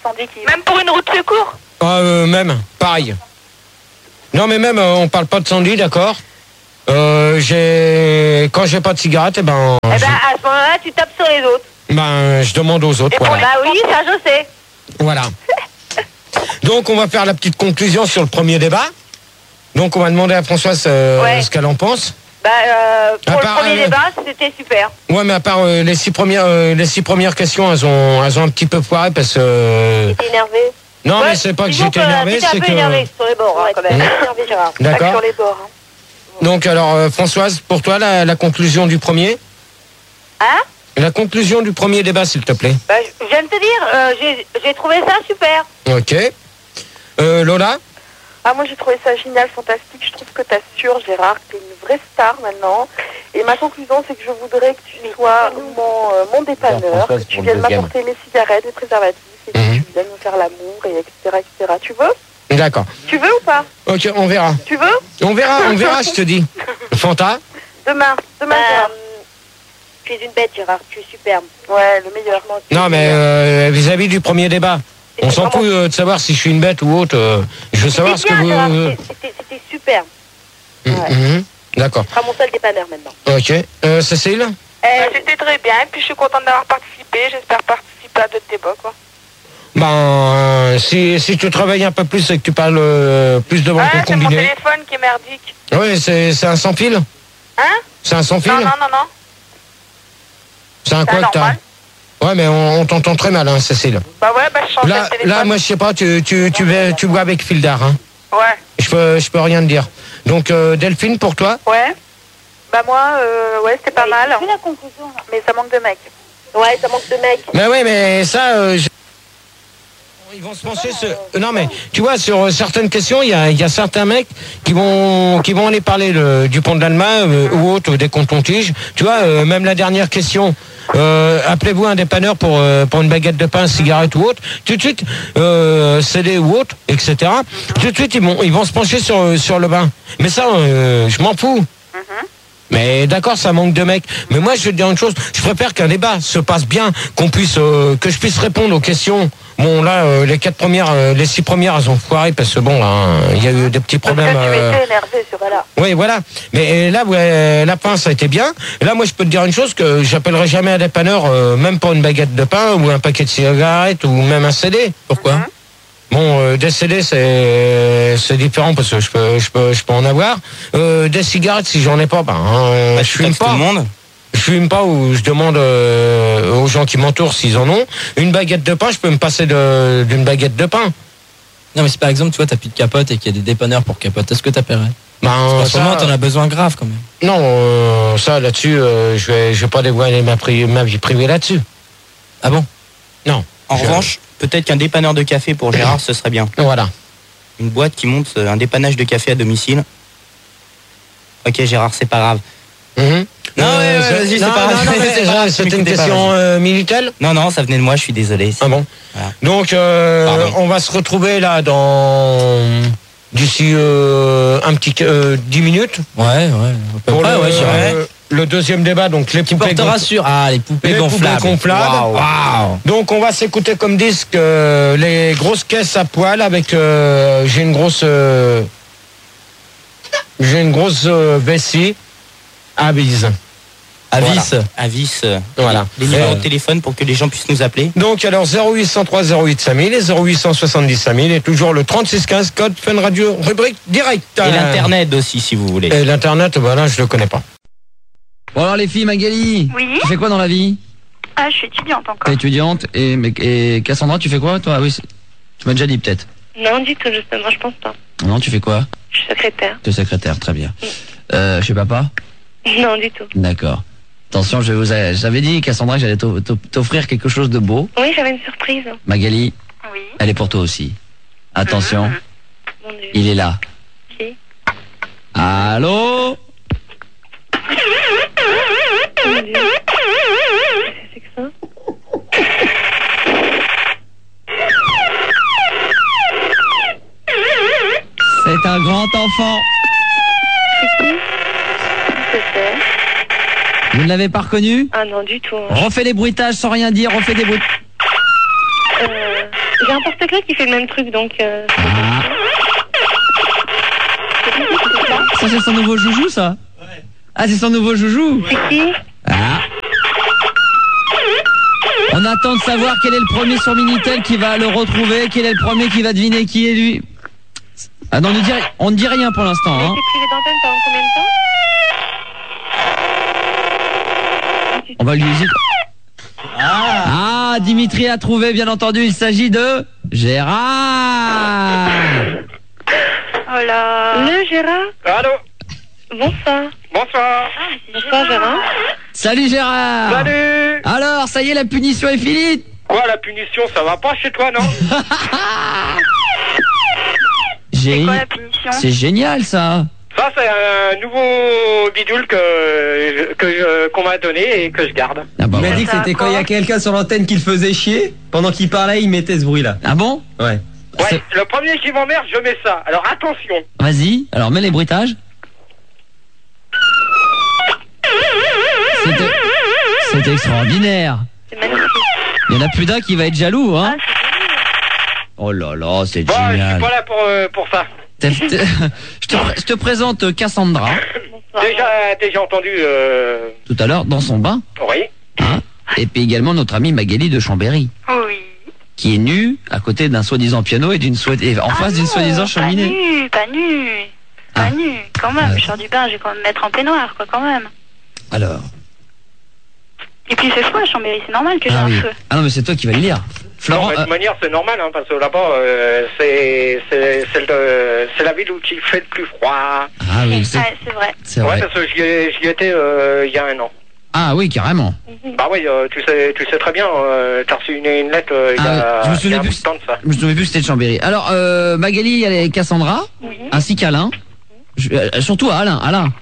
c'est Sandy qui... Même pour une route de secours? Même, pareil. Non, mais même, on parle pas de Sandy, d'accord. Quand j'ai pas de cigarette, à ce moment-là, tu tapes sur les autres. je demande aux autres. Voilà. Bah oui, ça je sais. Voilà. Donc, on va faire la petite conclusion sur le premier débat. Donc, on va demander à Françoise ce qu'elle en pense. Pour le premier débat, c'était super. Ouais, mais à part les six premières questions, elles ont un petit peu foiré parce que... T'es énervé? Non, mais c'est pas que j'étais énervé, c'est que... énervé sur les bords, quand même. Énervé, Gérard. D'accord. Sur les bords. Hein. Donc, alors, Françoise, pour toi, la conclusion du premier? Hein? La conclusion du premier débat, s'il te plaît. Je viens de te dire, j'ai trouvé ça super. Ok. Lola? Ah, moi j'ai trouvé ça génial, fantastique. Je trouve que t'assures, Gérard, que t'es une vraie star maintenant. Et ma conclusion, c'est que je voudrais que tu sois mon dépanneur, que tu viennes m'apporter mes cigarettes, mes préservatifs, et que tu viennes me faire l'amour, et etc., etc. Tu veux? D'accord. Tu veux ou pas? Ok, on verra. Tu veux? On verra, je te dis. Fanta? Demain, Gérard. Tu es une bête, Gérard, tu es superbe. Ouais, le meilleur. Non, mais vis-à-vis du premier débat. On s'en fout de savoir si je suis une bête ou autre. Je veux savoir ce que vous... C'était super. D'accord. Tu seras mon seul dépanneur maintenant. Ok. Cécile? C'était très bien, et puis je suis contente d'avoir participé. J'espère participer à d'autres débats, quoi. Si tu travailles un peu plus et que tu parles plus devant ton c'est mon combiné... téléphone qui est merdique. Oui, c'est un sans fil? Hein? C'est un sans fil? Non. C'est un quoi que t'as? Normal. Ouais, mais on t'entend très mal, hein, Cécile. Je change le téléphone. Là, moi, je sais pas, tu vois avec fil d'art, hein. Ouais. Je peux rien te dire. Donc, Delphine, pour toi? Ouais. Moi, c'était pas mal. C'est la conclusion, là. Mais ça manque de mecs. Ouais, ça manque de mecs. Mais oui, mais ça... Ils vont se pencher Non, mais tu vois, sur certaines questions, il y a certains mecs qui vont aller parler du pont de l'Alma ou autre, des cantons-tiges. Tu vois, même la dernière question... appelez-vous un dépanneur pour une baguette de pain, cigarette ou autre, tout de suite CD ou autre, etc. Tout de suite ils vont se pencher sur le bain. Mais ça, je m'en fous. Mais d'accord, ça manque de mecs. Mais moi, je vais te dire une chose, je préfère qu'un débat se passe bien, que je puisse répondre aux questions. Bon, là, les 6 premières, elles ont foiré parce que bon, il y a eu des petits problèmes. Parce que tu étais énervé sur là. Oui, voilà. Mais là, la fin, ça a été bien. Et là, moi, je peux te dire une chose, que j'appellerai jamais un dépanneur, même pour une baguette de pain ou un paquet de cigarettes ou même un CD. Pourquoi? Bon, des CD, c'est différent parce que je peux en avoir. Des cigarettes, si j'en ai pas, je fume pas. Je fume pas ou je demande aux gens qui m'entourent s'ils en ont. Une baguette de pain, je peux me passer d'une baguette de pain. Non, mais si par exemple, tu vois, t'as plus de capote et qu'il y a des dépanneurs pour capote, est-ce que t'appellerais? En ce moment, t'en as besoin grave quand même. Non, ça là-dessus, je vais pas dévoiler ma vie privée là-dessus. Ah bon? Non. En revanche, peut-être qu'un dépanneur de café pour Gérard, ce serait bien. Voilà. Une boîte qui monte un dépannage de café à domicile. Ok, Gérard, c'est pas grave. Non, vas-y, c'est pas grave. C'était une question Minitel? Non, ça venait de moi, je suis désolé. Ah bon? Voilà. Donc, on va se retrouver là d'ici un petit 10 minutes. Ouais. Pour le deuxième débat, donc les poupées les poupées gonflables. Wow. Donc on va s'écouter comme disque les grosses caisses à poil avec j'ai une grosse vessie Avis. Voilà. Les numéros de téléphone pour que les gens puissent nous appeler. Donc alors 0803 08 5000 et 0870 5000 et toujours le 3615 code Fun Radio rubrique direct. Et l'internet aussi si vous voulez. Et l'internet, voilà, je le connais pas. Bon alors les filles, Magali, Oui. tu fais quoi dans la vie? Ah, je suis étudiante encore. T'es étudiante et Cassandra, tu fais quoi toi? Oui, tu m'as déjà dit peut-être. Non, du tout, justement, je pense pas. Non, tu fais quoi? Je suis secrétaire. Tu es secrétaire, très bien. Chez papa? Non, du tout. D'accord. Attention, j'avais dit, Cassandra, que j'allais t'offrir quelque chose de beau. Oui, j'avais une surprise. Magali, Oui. elle est pour toi aussi. Attention, Mon Dieu. il est là. Qui? Allô? Mon Dieu. Qu'est-ce que c'est que ça? C'est un grand enfant. C'est qui? Qu'est-ce que c'est? Vous ne l'avez pas reconnu? Ah non, du tout. Refais les bruitages sans rien dire, refais des bruits. J'ai un porte-clés qui fait le même truc, donc... Ça, c'est son nouveau joujou, ça? Ouais. Ah, c'est son nouveau joujou? C'est qui? Ah. On attend de savoir quel est le premier sur Minitel qui va le retrouver, quel est le premier qui va deviner qui est lui. Ah non, on ne dit rien pour l'instant. Il a été privé d'antenne pendant combien de temps? On va lui dire... Ah, Dimitri a trouvé, bien entendu, il s'agit de Gérard. Oh là. Le Gérard. Allô. Bonsoir. Bonsoir. Bonsoir Gérard. Salut Gérard. Salut. Alors, ça y est, la punition est finie? Quoi, la punition, ça va pas chez toi, non? C'est quoi la punition? C'est génial ça. Ça, c'est un nouveau bidule qu'on m'a donné et que je garde. Ah bah, il m'a dit que c'était quand il y a quelqu'un sur l'antenne qui le faisait chier. Pendant qu'il parlait, il mettait ce bruit-là. Ah bon? Ouais. Ouais, le premier qui m'emmerde, je mets ça. Alors attention. Vas-y, alors mets les bruitages. C'était extraordinaire. C'est magnifique. Il y en a plus d'un qui va être jaloux, hein? Oh là là, c'est génial. génial. Je suis pas là pour ça. Je te présente Cassandra. Déjà entendu. Tout à l'heure, dans son bain. Oui. Hein? Et puis également notre amie Magali de Chambéry. Oui. Qui est nue à côté d'un soi-disant piano et en face d'une soi-disant cheminée. Pas nu. Pas nu, quand même. Je sors du bain, je vais quand même mettre en peignoir, quoi, quand même. Alors. Et puis c'est froid à Chambéry, c'est normal que j'ai un feu. Ah non, mais c'est toi qui vas le lire. Florent, de toute manière, c'est normal, hein, parce que là-bas, c'est la ville où il fait le plus froid. Ah oui, c'est vrai. C'est vrai. Ouais, parce que j'y étais il y a un an. Ah oui, carrément. Bah oui, tu sais très bien, t'as reçu une lettre il y a un bout de temps de ça. Je me souviens plus que c'était de Chambéry. Alors, Magali, il y a Cassandra, ainsi qu'Alain. Surtout Alain.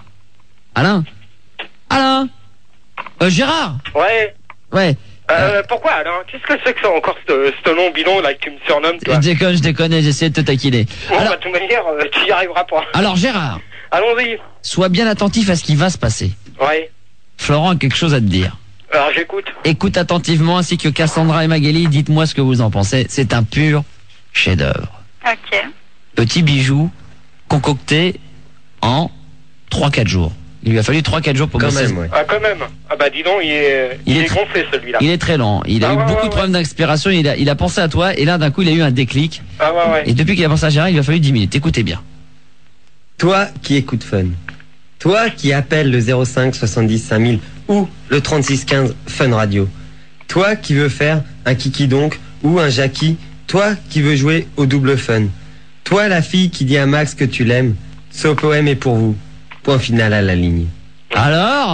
Gérard. Ouais. Pourquoi alors? Qu'est-ce que c'est que ça encore, ce nom bidon là que tu me surnommes, toi? Je déconne, j'essaie de te taquiner. Bon, alors, de toute manière, tu y arriveras pas. Alors Gérard. Allons-y. Sois bien attentif à ce qui va se passer. Ouais. Florent a quelque chose à te dire. Alors j'écoute. Écoute attentivement, ainsi que Cassandra et Magali, dites-moi ce que vous en pensez. C'est un pur chef-d'œuvre. Ok. Petit bijou concocté en 3-4 jours. Il lui a fallu 3-4 jours pour bosser. Ah quand même. Ah bah dis donc, il est gonflé celui-là. Il est très lent. Il a eu beaucoup de problèmes d'inspiration. Il a pensé à toi et là d'un coup il a eu un déclic. Ah ouais. Et depuis qu'il a pensé à Gérard, il lui a fallu 10 minutes. Écoutez bien. Toi qui écoutes Fun. Toi qui appelles le 05 70 5000 ou le 36 15 Fun Radio. Toi qui veux faire un Kiki donc ou un Jackie. Toi qui veux jouer au double Fun. Toi la fille qui dit à Max que tu l'aimes. Ce poème est pour vous. Point final à la ligne. Alors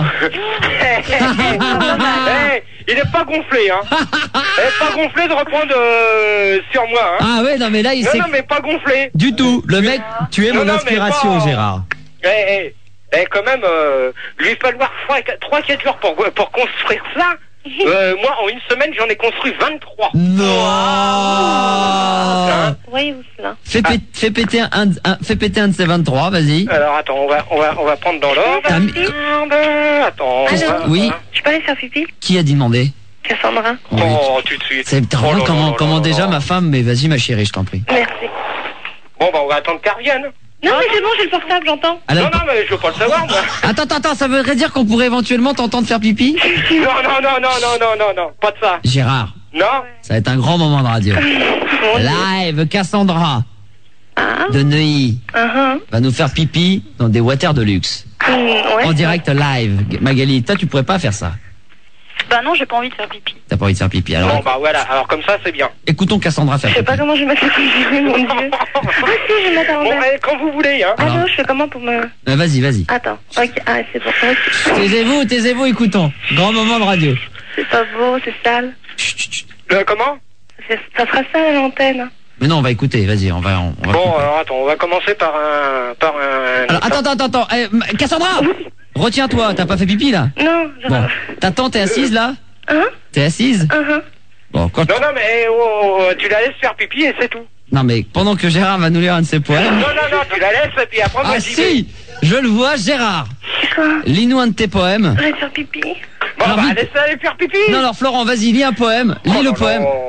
il est pas gonflé, hein. Il est pas gonflé de reprendre sur moi, hein. Ah ouais, non mais là il s'est... Non mais pas gonflé. Du tout. Le mec, tu es mon inspiration, Gérard. Quand même, lui falloir 3-4 jours pour construire ça. Moi, en une semaine, j'en ai construit 23. Non. Voyez-vous cela. Fais péter un de ces 23, vas-y. Alors attends, on va prendre dans l'ordre. Attends. Oui. Je peux aller faire pipi? Qui a demandé? Cassandra. Oh, tout de suite. C'est comment déjà ma femme, mais vas-y ma chérie, je t'en prie. Merci. Bon bah on va attendre qu'elle revienne. Non mais c'est bon, j'ai le portable, j'entends. Non mais je veux pas le savoir moi. Attends, ça voudrait dire qu'on pourrait éventuellement t'entendre faire pipi? Non, pas de ça. Gérard. Non. Ça va être un grand moment de radio. Live, Cassandra de Neuilly va nous faire pipi dans des waters de luxe. En direct live. Magali, toi tu pourrais pas faire ça? Bah non, j'ai pas envie de faire pipi. T'as pas envie de faire pipi, alors? Bon bah voilà, alors comme ça c'est bien. Écoutons Cassandra faire pipi. Je sais pas comment je vais mettre le pipi, mon dieu. Ah si, je vais mettre à l'envers. Bon, quand vous voulez, hein. Allô, je fais comment pour me... Vas-y. Attends, ok, c'est bon. Taisez-vous, écoutons. Grand moment de radio. C'est pas beau, c'est sale. Comment? Ça sera sale à l'antenne. Mais non, on va écouter, vas-y, on va bon, alors attends, on va commencer par un... Alors, attends, Cassandra, retiens-toi, t'as pas fait pipi, là? Non, Bon, t'attends, t'es assise, là? T'es assise? Bon, quoi? Non, mais tu la laisses faire pipi et c'est tout. Non, mais pendant que Gérard va nous lire un de ses poèmes... Non, tu la laisses et puis après... Ah si, je le vois, Gérard. Quoi? Lis-nous un de tes poèmes. Arrête de faire pipi. Bon, laisse-la aller faire pipi. Non, alors Florent, vas-y, lis un poème. Lis le poème.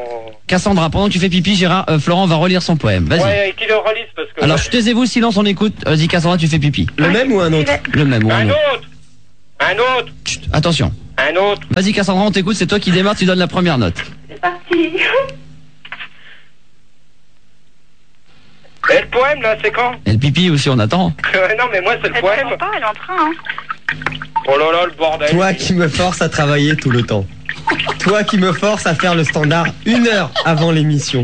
Cassandra, pendant que tu fais pipi, Florent va relire son poème. Vas-y. Ouais, qu'il le relise parce que... Alors, taisez-vous, silence, on écoute. Vas-y, Cassandra, tu fais pipi. Le même ou un autre? Le même ou un autre. Un autre. Chut, attention. Un autre. Vas-y, Cassandra, on t'écoute, c'est toi qui démarre, tu donnes la première note. C'est parti. Et le poème, là, c'est quand? Et le pipi aussi, on attend. Non, mais moi, c'est le poème. Pas, elle est en train, hein. Oh là là, le bordel. Toi qui me force à travailler tout le temps. Toi qui me force à faire le standard 1 heure avant l'émission.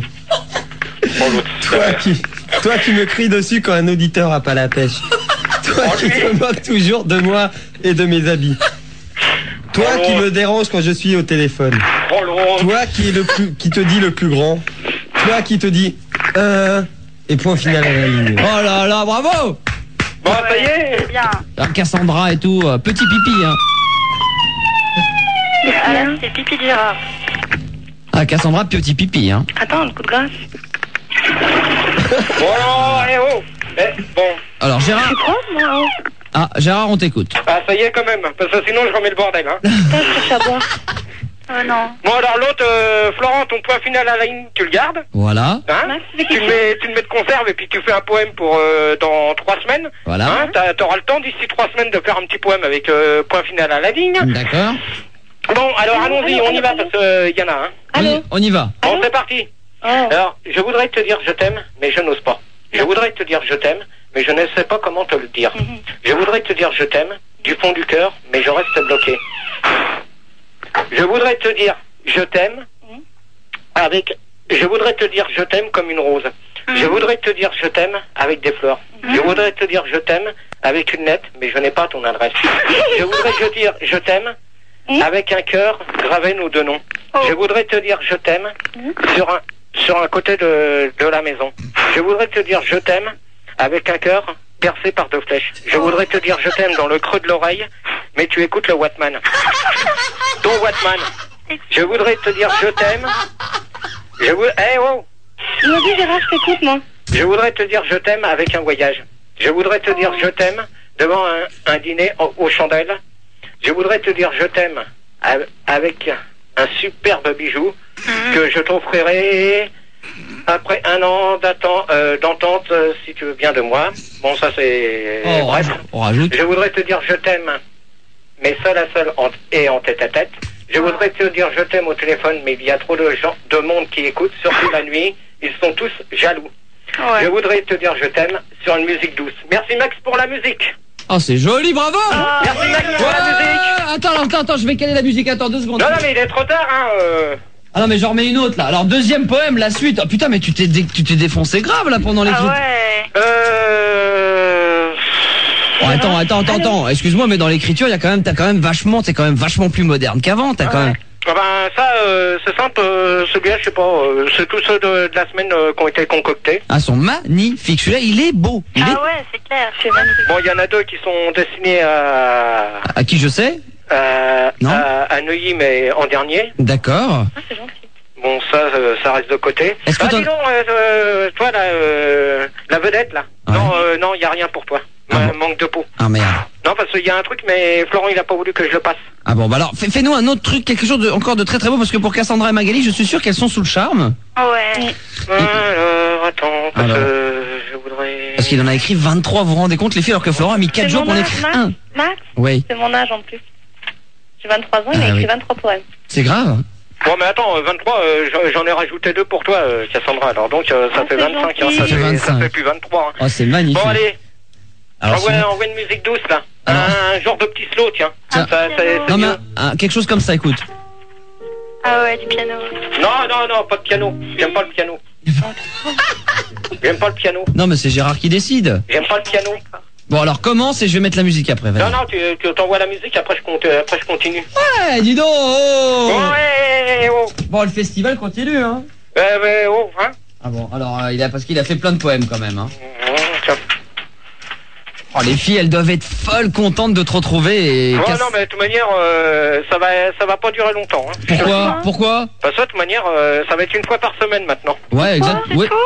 Toi qui me crie dessus quand un auditeur a pas la pêche. Toi qui te moques toujours de moi et de mes habits. Toi qui me dérange quand je suis au téléphone. Toi qui te dit le plus grand. Toi qui te dit et point final à la ligne. Oh là là, bravo. Bon, ça y est. C'est bien. Cassandra et tout, petit pipi, hein. C'est pipi de Gérard. Ah, Cassandra, petit pipi, hein. Attends, le coup de grâce. Bon. Alors, Gérard. C'est quoi, moi? Ah, Gérard, on t'écoute. Ah, ça y est quand même, parce que sinon je remets le bordel, hein. Je cherche à boire. Non. Bon, alors l'autre, Florent, ton point final à la ligne, tu le gardes? Voilà. Hein? Tu le mets de conserve et puis tu fais un poème pour dans 3 semaines. Voilà. Hein? T'auras le temps d'ici 3 semaines de faire un petit poème avec point final à la ligne. D'accord. Bon, alors allons-y, on y va parce qu'il y en a un. Allô? On y va. Bon, c'est parti. Alors, je voudrais te dire je t'aime, mais je n'ose pas. Je voudrais te dire je t'aime, mais je ne sais pas comment te le dire. Je voudrais te dire je t'aime, du fond du cœur, mais je reste bloqué. Je voudrais te dire je t'aime, je voudrais te dire je t'aime comme une rose. Je voudrais te dire je t'aime avec des fleurs. Je voudrais te dire je t'aime avec une lettre, mais je n'ai pas ton adresse. Je voudrais te dire je t'aime avec un cœur gravé nos 2 noms. Je voudrais te dire je t'aime sur un côté de la maison. Je voudrais te dire je t'aime avec un cœur percé par 2 flèches. Je voudrais te dire je t'aime dans le creux de l'oreille, mais tu écoutes le Wattman. Ton Wattman. Je voudrais te dire je t'aime. Vas-y, Gérard, je t'écoute, moi. Je voudrais te dire je t'aime avec un voyage. Je voudrais te dire je t'aime devant un dîner aux chandelles. Je voudrais te dire je t'aime avec un superbe bijou que je t'offrirai après 1 an d'entente si tu veux bien de moi. Bon, ça c'est... bref. On rajoute. Je voudrais te dire je t'aime, mais seul à seul et en tête à tête. Je voudrais te dire je t'aime au téléphone, mais il y a trop de monde qui écoute, surtout la nuit. Ils sont tous jaloux. Je voudrais te dire je t'aime sur une musique douce. Merci Max pour la musique. Oh, c'est joli, bravo. Merci Max pour la musique. Attends, je vais caler la musique, attends 2 secondes. Non, mais il est trop tard, hein. Ah non, mais j'en remets une autre, là. Alors, 2e poème, la suite. Oh putain, mais tu t'es défoncé grave, là, pendant l'écriture. Ah ouais. Oh, attends. Excuse-moi, mais dans l'écriture, t'es quand même vachement plus moderne qu'avant, t'as quand même. Ah ben ça c'est simple, celui-là je sais pas, c'est tous ceux de la semaine qui ont été concoctés. Ah, sont magnifiques, celui-là il est beau. Ouais, c'est clair, c'est magnifique. Bon, il y en a 2 qui sont destinés à qui je sais non à Neuilly, mais en dernier. D'accord. Ah, c'est gentil. Bon, ça reste de côté. Est-ce que dis donc, toi là, la vedette là. Ouais. Non, il y a rien pour toi. Manque de peau. Ah merde. Non, parce qu'il y a un truc, mais Florent il a pas voulu que je le passe. Ah bon, bah alors fais-nous un autre truc, quelque chose encore de très très beau, parce que pour Cassandra et Magali, je suis sûr qu'elles sont sous le charme. Ouais. Alors, attends, parce que je voudrais... Parce qu'il en a écrit 23, vous vous rendez compte les filles, alors que Florent a mis 4 jours pour en écrire un. Max, oui. C'est mon âge en plus. J'ai 23 ans, il a écrit 23 poèmes. C'est grave. Bon, mais attends, 23, j'en ai rajouté 2 pour toi, Cassandra, alors donc ça fait 25, hein, ça fait plus 23. Hein. Oh, c'est magnifique. Bon, allez, alors, envoie une musique douce, là. Alors... Un genre de petit slow, tiens. Non, mais quelque chose comme ça, écoute. Ah ouais, du piano. Non, pas de piano. J'aime pas le piano. J'aime pas le piano. Non, mais c'est Gérard qui décide. J'aime pas le piano. Bon, alors commence et je vais mettre la musique après. Non, tu t'envoies la musique, après je continue. Ouais, dis donc. Ouais. Bon, le festival continue, hein. Hein. Ah bon, alors parce qu'il a fait plein de poèmes quand même, hein. Tiens. Oh, les filles, elles doivent être folles contentes de te retrouver et... non, mais de toute manière, ça va pas durer longtemps. Hein. Pourquoi Parce que de toute manière, ça va être 1 fois par semaine maintenant. Ouais, exact. Ouais.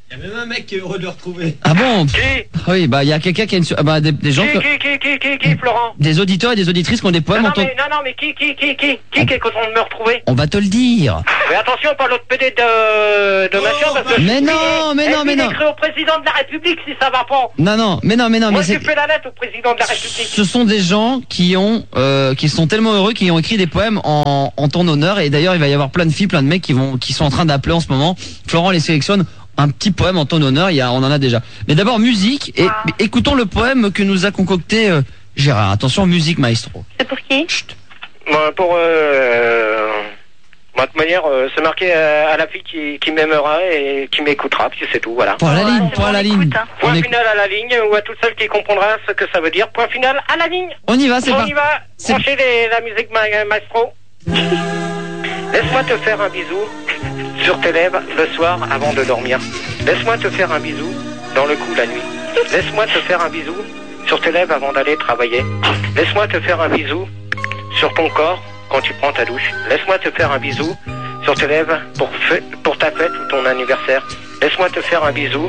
Il y a même un mec qui est heureux de le retrouver. Ah bon? Qui? Oui, bah il y a quelqu'un qui a des gens... Qui, Florent? Des auditeurs et des auditrices qui ont des poèmes non, mais qui est content de me retrouver? On va te le dire. Mais attention, pas l'autre PD de machin, parce que... Mais non. écrit au président de la République si ça va pas. Non, mais moi, j'ai fait la lettre au président de la République. Ce sont des gens qui sont tellement heureux, qui ont écrit des poèmes en ton honneur, et d'ailleurs il va y avoir plein de filles, plein de mecs qui sont en train d'appeler en ce moment. Florent les sélectionne. Un petit poème en ton honneur, on en a déjà. Mais d'abord musique, et écoutons le poème que nous a concocté Gérard. Attention, musique maestro. C'est pour qui? Chut. Pour de toute manière, c'est marqué à la fille qui m'aimera et qui m'écoutera, puis c'est tout, voilà. Point à la ligne, point à la ligne. Point final à la ligne, ou à toute seule qui comprendra ce que ça veut dire. Point final à la ligne. On y va, c'est parti. On y va, branchez la musique maestro. Laisse-moi te faire un bisou sur tes lèvres le soir avant de dormir. Laisse-moi te faire un bisou dans le cou la nuit. Laisse-moi te faire un bisou sur tes lèvres avant d'aller travailler. Laisse-moi te faire un bisou sur ton corps quand tu prends ta douche. Laisse-moi te faire un bisou sur tes lèvres pour ta fête ou ton anniversaire. Laisse-moi te faire un bisou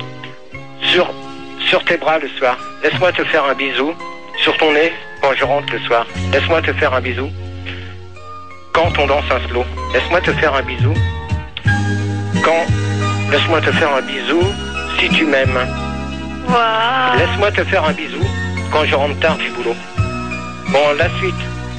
sur tes bras le soir. Laisse-moi te faire un bisou sur ton nez quand je rentre le soir. Laisse-moi te faire un bisou quand on danse un slow. Laisse-moi te faire un bisou laisse-moi te faire un bisou si tu m'aimes. Wow. Laisse-moi te faire un bisou quand je rentre tard du boulot. Bon, la suite.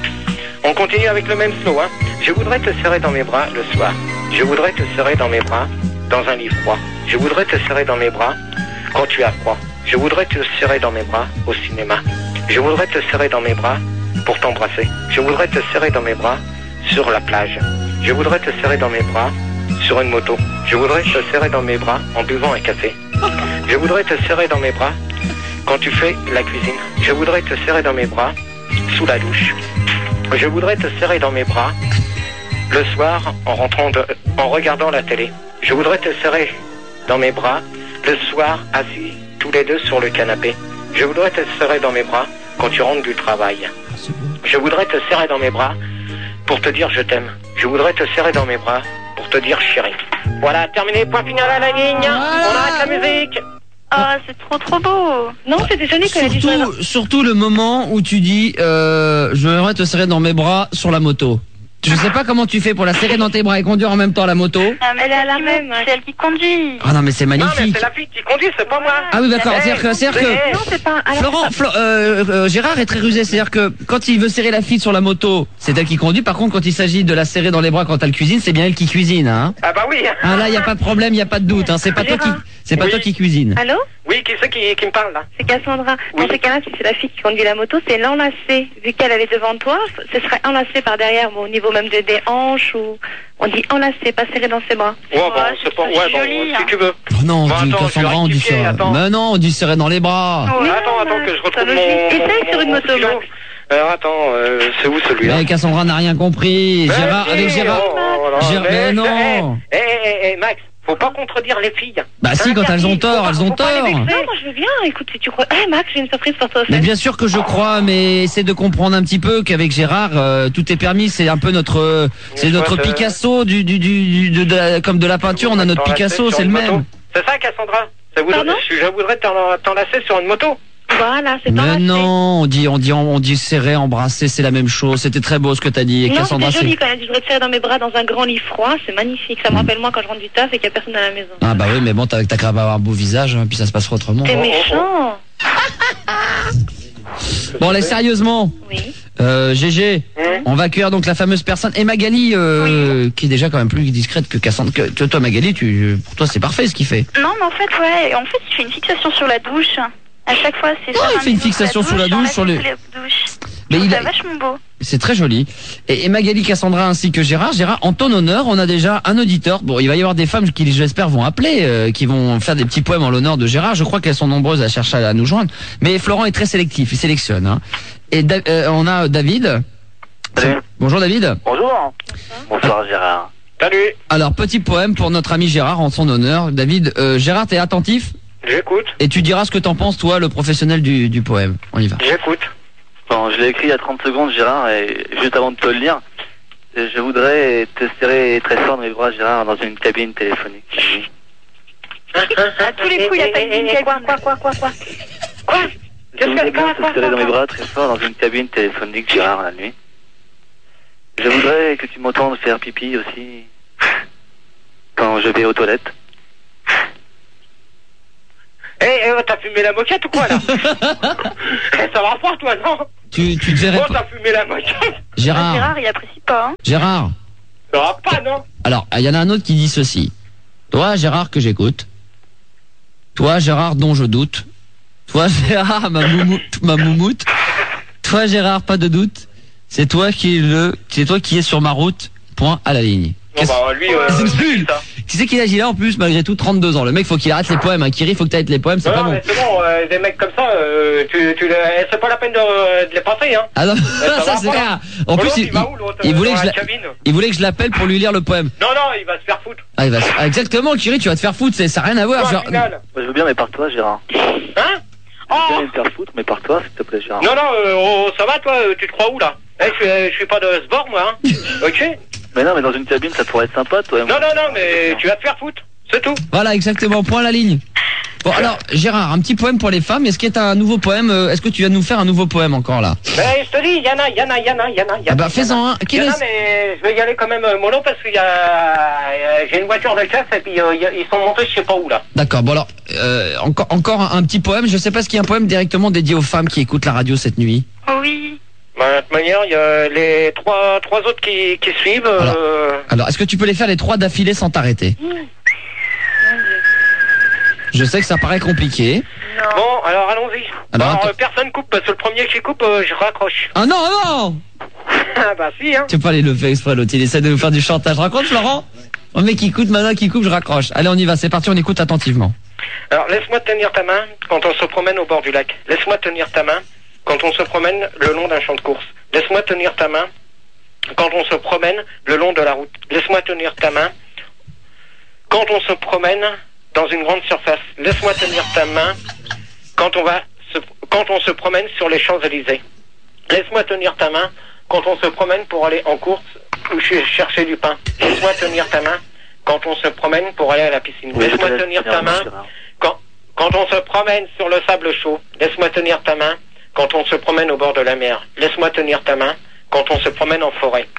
On continue avec le même slow, hein. Je voudrais te serrer dans mes bras le soir. Je voudrais te serrer dans mes bras dans un lit froid. Je voudrais te serrer dans mes bras quand tu as froid. Je voudrais te serrer dans mes bras au cinéma. Je voudrais te serrer dans mes bras pour t'embrasser. Je voudrais te serrer dans mes bras sur la plage. Je voudrais te serrer dans mes bras sur une moto. Je voudrais te serrer dans mes bras en buvant un café. Je voudrais te serrer dans mes bras quand tu fais la cuisine. Je voudrais te serrer dans mes bras sous la douche. Je voudrais te serrer dans mes bras le soir en regardant la télé. Je voudrais te serrer dans mes bras le soir assis tous les deux sur le canapé. Je voudrais te serrer dans mes bras quand tu rentres du travail. Je voudrais te serrer dans mes bras pour te dire je t'aime. Je voudrais te serrer dans mes bras pour te dire chérie. Voilà, terminé, point final à la ligne. On arrête la musique. Ah, c'est trop beau. Non, c'était joli quand elle a dit. Surtout le moment où tu dis je voudrais te serrer dans mes bras sur la moto. Je sais pas comment tu fais pour la serrer dans tes bras et conduire en même temps la moto. Elle est à la même, c'est elle qui conduit. Ah non mais c'est magnifique. Non mais c'est la fille qui conduit, c'est pas moi. Ah oui d'accord, c'est-à-dire que non, c'est pas. Florent, Gérard est très rusé, c'est-à-dire que quand il veut serrer la fille sur la moto, c'est elle qui conduit. Par contre, quand il s'agit de la serrer dans les bras quand elle cuisine, c'est bien elle qui cuisine, hein. Ah bah oui. Ah là, y a pas de problème, y a pas de doute, hein. C'est pas toi qui cuisine. Allô? Oui, qui c'est qui me parle là? C'est Cassandra. Oui. Dans ces cas-là, si c'est la fille qui conduit la moto, c'est l'enlacer. Vu qu'elle est devant toi, ce serait enlacé par derrière, au niveau même des hanches ou on dit enlacé, pas serré dans ses bras. Ouais, bon, c'est pas. Ouais, joli, bon, si tu veux. Oh non, on dit Cassandra, on dit serrer. Mais non, on dit serrer dans les bras. Oui, attends que je retrouve mon. Essaye sur une moto, stylo. Max. Alors attends, c'est où celui-là? Mais Cassandra n'a rien compris. Gérard, avec Gérard. Mais non. Max, faut pas contredire les filles. Bah si, quand elles ont tort, elles ont tort. Non, moi je veux bien. Écoute, si tu crois. Max, j'ai une surprise pour toi. Mais bien sûr que je crois, mais essaie de comprendre un petit peu qu'avec Gérard, tout est permis. C'est un peu notre Picasso comme de la peinture. On a notre Picasso, c'est le même. C'est ça, Cassandra. Je voudrais t'enlacer sur une moto. Voilà, c'est mais non, on dit serrer, embrasser, c'est la même chose. C'était très beau ce que t'as dit. Non, Cassandra, c'était joli quand même. Je voudrais te serrer dans mes bras dans un grand lit froid, c'est magnifique. Ça me rappelle moi quand je rentre du taf et qu'il n'y a personne à la maison. Ah bah oui, mais bon, t'as qu'à avoir un beau visage, hein, puis ça se passera autrement. T'es méchant. Bon, allez, sérieusement. Oui. GG, on va accueillir donc la fameuse personne. Et Magali, qui est déjà quand même plus discrète que Cassandra. Que toi, Magali, pour toi, c'est parfait ce qu'il fait. Non, mais en fait, il fait une fixation sur la douche. À chaque fois, c'est il fait une fixation sous la douche, sur les douches. Mais c'est vachement beau. C'est très joli. Et Magali, Cassandra ainsi que Gérard, en ton honneur, on a déjà un auditeur. Bon, il va y avoir des femmes qui, j'espère, vont appeler, qui vont faire des petits poèmes en l'honneur de Gérard. Je crois qu'elles sont nombreuses à chercher à nous joindre. Mais Florent est très sélectif, il sélectionne. Hein. Et on a David. Salut. Bonjour David. Bonjour. Bonsoir Gérard. Salut. Alors, petit poème pour notre ami Gérard en son honneur. David, Gérard, t'es attentif ? J'écoute. Et tu diras ce que t'en penses, toi, le professionnel du poème. On y va. J'écoute. Bon, je l'ai écrit il y a 30 secondes, Gérard, et juste avant de te le lire, je voudrais te serrer très fort dans les bras, Gérard, dans une cabine téléphonique. À tous les coups, il n'y a pas de ligne cabine. Quoi Je voudrais bien te serrer dans mes bras très fort dans une cabine téléphonique, Gérard, la nuit. Je voudrais que tu m'entendes faire pipi aussi quand je vais aux toilettes. T'as fumé la moquette ou quoi là? Ça va pas toi, non? Tu devrais... t'as fumé la moquette? Gérard, il apprécie pas. Hein. Gérard. Ça va pas, non? Alors, il y en a un autre qui dit ceci. Toi, Gérard, que j'écoute. Toi, Gérard, dont je doute. Toi, Gérard, ma moumoute. Toi, Gérard, pas de doute. C'est toi qui est sur ma route. Point à la ligne. Bon, bah, lui, c'est nul. Tu sais qu'il agit là en plus, malgré tout, 32 ans. Le mec, faut qu'il arrête les poèmes. Hein. Kiri, faut que t'arrêtes les poèmes, c'est pas bon. Mais c'est bon, des mecs comme ça, c'est pas la peine de les passer, hein. Ah non, ça c'est clair. En plus, il voulait que je l'appelle pour lui lire le poème. Non, il va se faire foutre. Exactement, Kiri, tu vas te faire foutre, ça n'a rien à voir. Genre... Je veux bien, mais par toi, Gérard. Hein? Je veux bien me faire foutre, mais par toi, s'il te plaît, Gérard. Non, ça va, toi, tu te crois où, là? Je suis pas de ce bord, moi, hein. Ok? Mais non, mais dans une cabine, ça pourrait être sympa, toi. Non, mais tu vas te faire foutre, c'est tout. Voilà, exactement, point à la ligne. Bon, alors, Gérard, un petit poème pour les femmes. Est-ce qu'il y a un nouveau poème? Est-ce que tu viens de nous faire un nouveau poème encore, là? Ben, je te dis, il y en a. Ah bah, fais-en un. Mais je vais y aller quand même mollo parce qu'il y a... J'ai une voiture de chasse et puis ils sont montés je sais pas où, là. D'accord, bon alors, encore un petit poème. Je sais pas ce qu'il y a un poème directement dédié aux femmes qui écoutent la radio cette nuit. Oui. De toute manière, il y a les trois autres qui suivent. Alors, est-ce que tu peux les faire les 3 d'affilée sans t'arrêter? Je sais que ça paraît compliqué. Non. Bon, alors allons-y. Alors, personne coupe, parce que le premier qui coupe, je raccroche. Ah non Bah si, hein. Tu peux pas aller le faire exprès, l'autre, il essaie de nous faire du chantage. Raconte, Florent. Le mec qui écoute, maintenant qui coupe, je raccroche. Allez, on y va, c'est parti, on écoute attentivement. Alors, laisse-moi tenir ta main quand on se promène au bord du lac. Laisse-moi tenir ta main quand on se promène le long d'un champ de course. Laisse-moi tenir ta main quand on se promène le long de la route. Laisse-moi tenir ta main quand on se promène dans une grande surface. Laisse-moi tenir ta main quand on se promène sur les Champs-Élysées. Laisse-moi tenir ta main quand on se promène pour aller en course ou chercher du pain. Laisse-moi tenir ta main quand on se promène pour aller à la piscine. Laisse-moi tenir ta main quand on se promène sur le sable chaud. Laisse-moi tenir ta main quand on se promène au bord de la mer. Laisse-moi tenir ta main quand on se promène en forêt.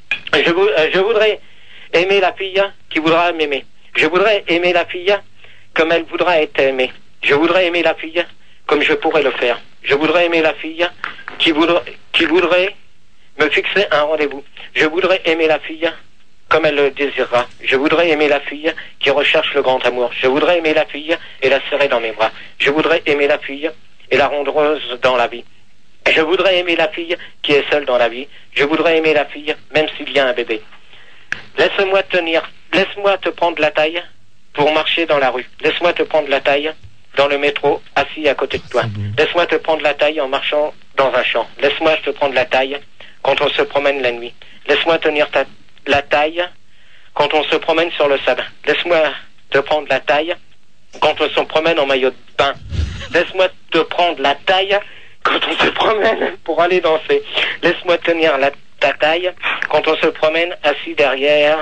Je voudrais aimer la fille qui voudra m'aimer. Je voudrais aimer la fille comme elle voudra être aimée. Je voudrais aimer la fille comme je pourrais le faire. Je voudrais aimer la fille qui voudrait me fixer un rendez-vous. Je voudrais aimer la fille comme elle le désirera. Je voudrais aimer la fille qui recherche le grand amour. Je voudrais aimer la fille et la serrer dans mes bras. Je voudrais aimer la fille et la rendre heureuse dans la vie. Je voudrais aimer la fille qui est seule dans la vie. Je voudrais aimer la fille même s'il y a un bébé. Laisse-moi te prendre la taille pour marcher dans la rue. Laisse-moi te prendre la taille dans le métro, assis à côté de toi. Laisse-moi te prendre la taille en marchant dans un champ. Laisse-moi te prendre la taille quand on se promène la nuit. Laisse-moi tenir la taille quand on se promène sur le sable. Laisse-moi te prendre la taille quand on se promène en maillot de bain. Laisse-moi te prendre la taille quand on se promène pour aller danser. Laisse-moi tenir ta taille quand on se promène assis derrière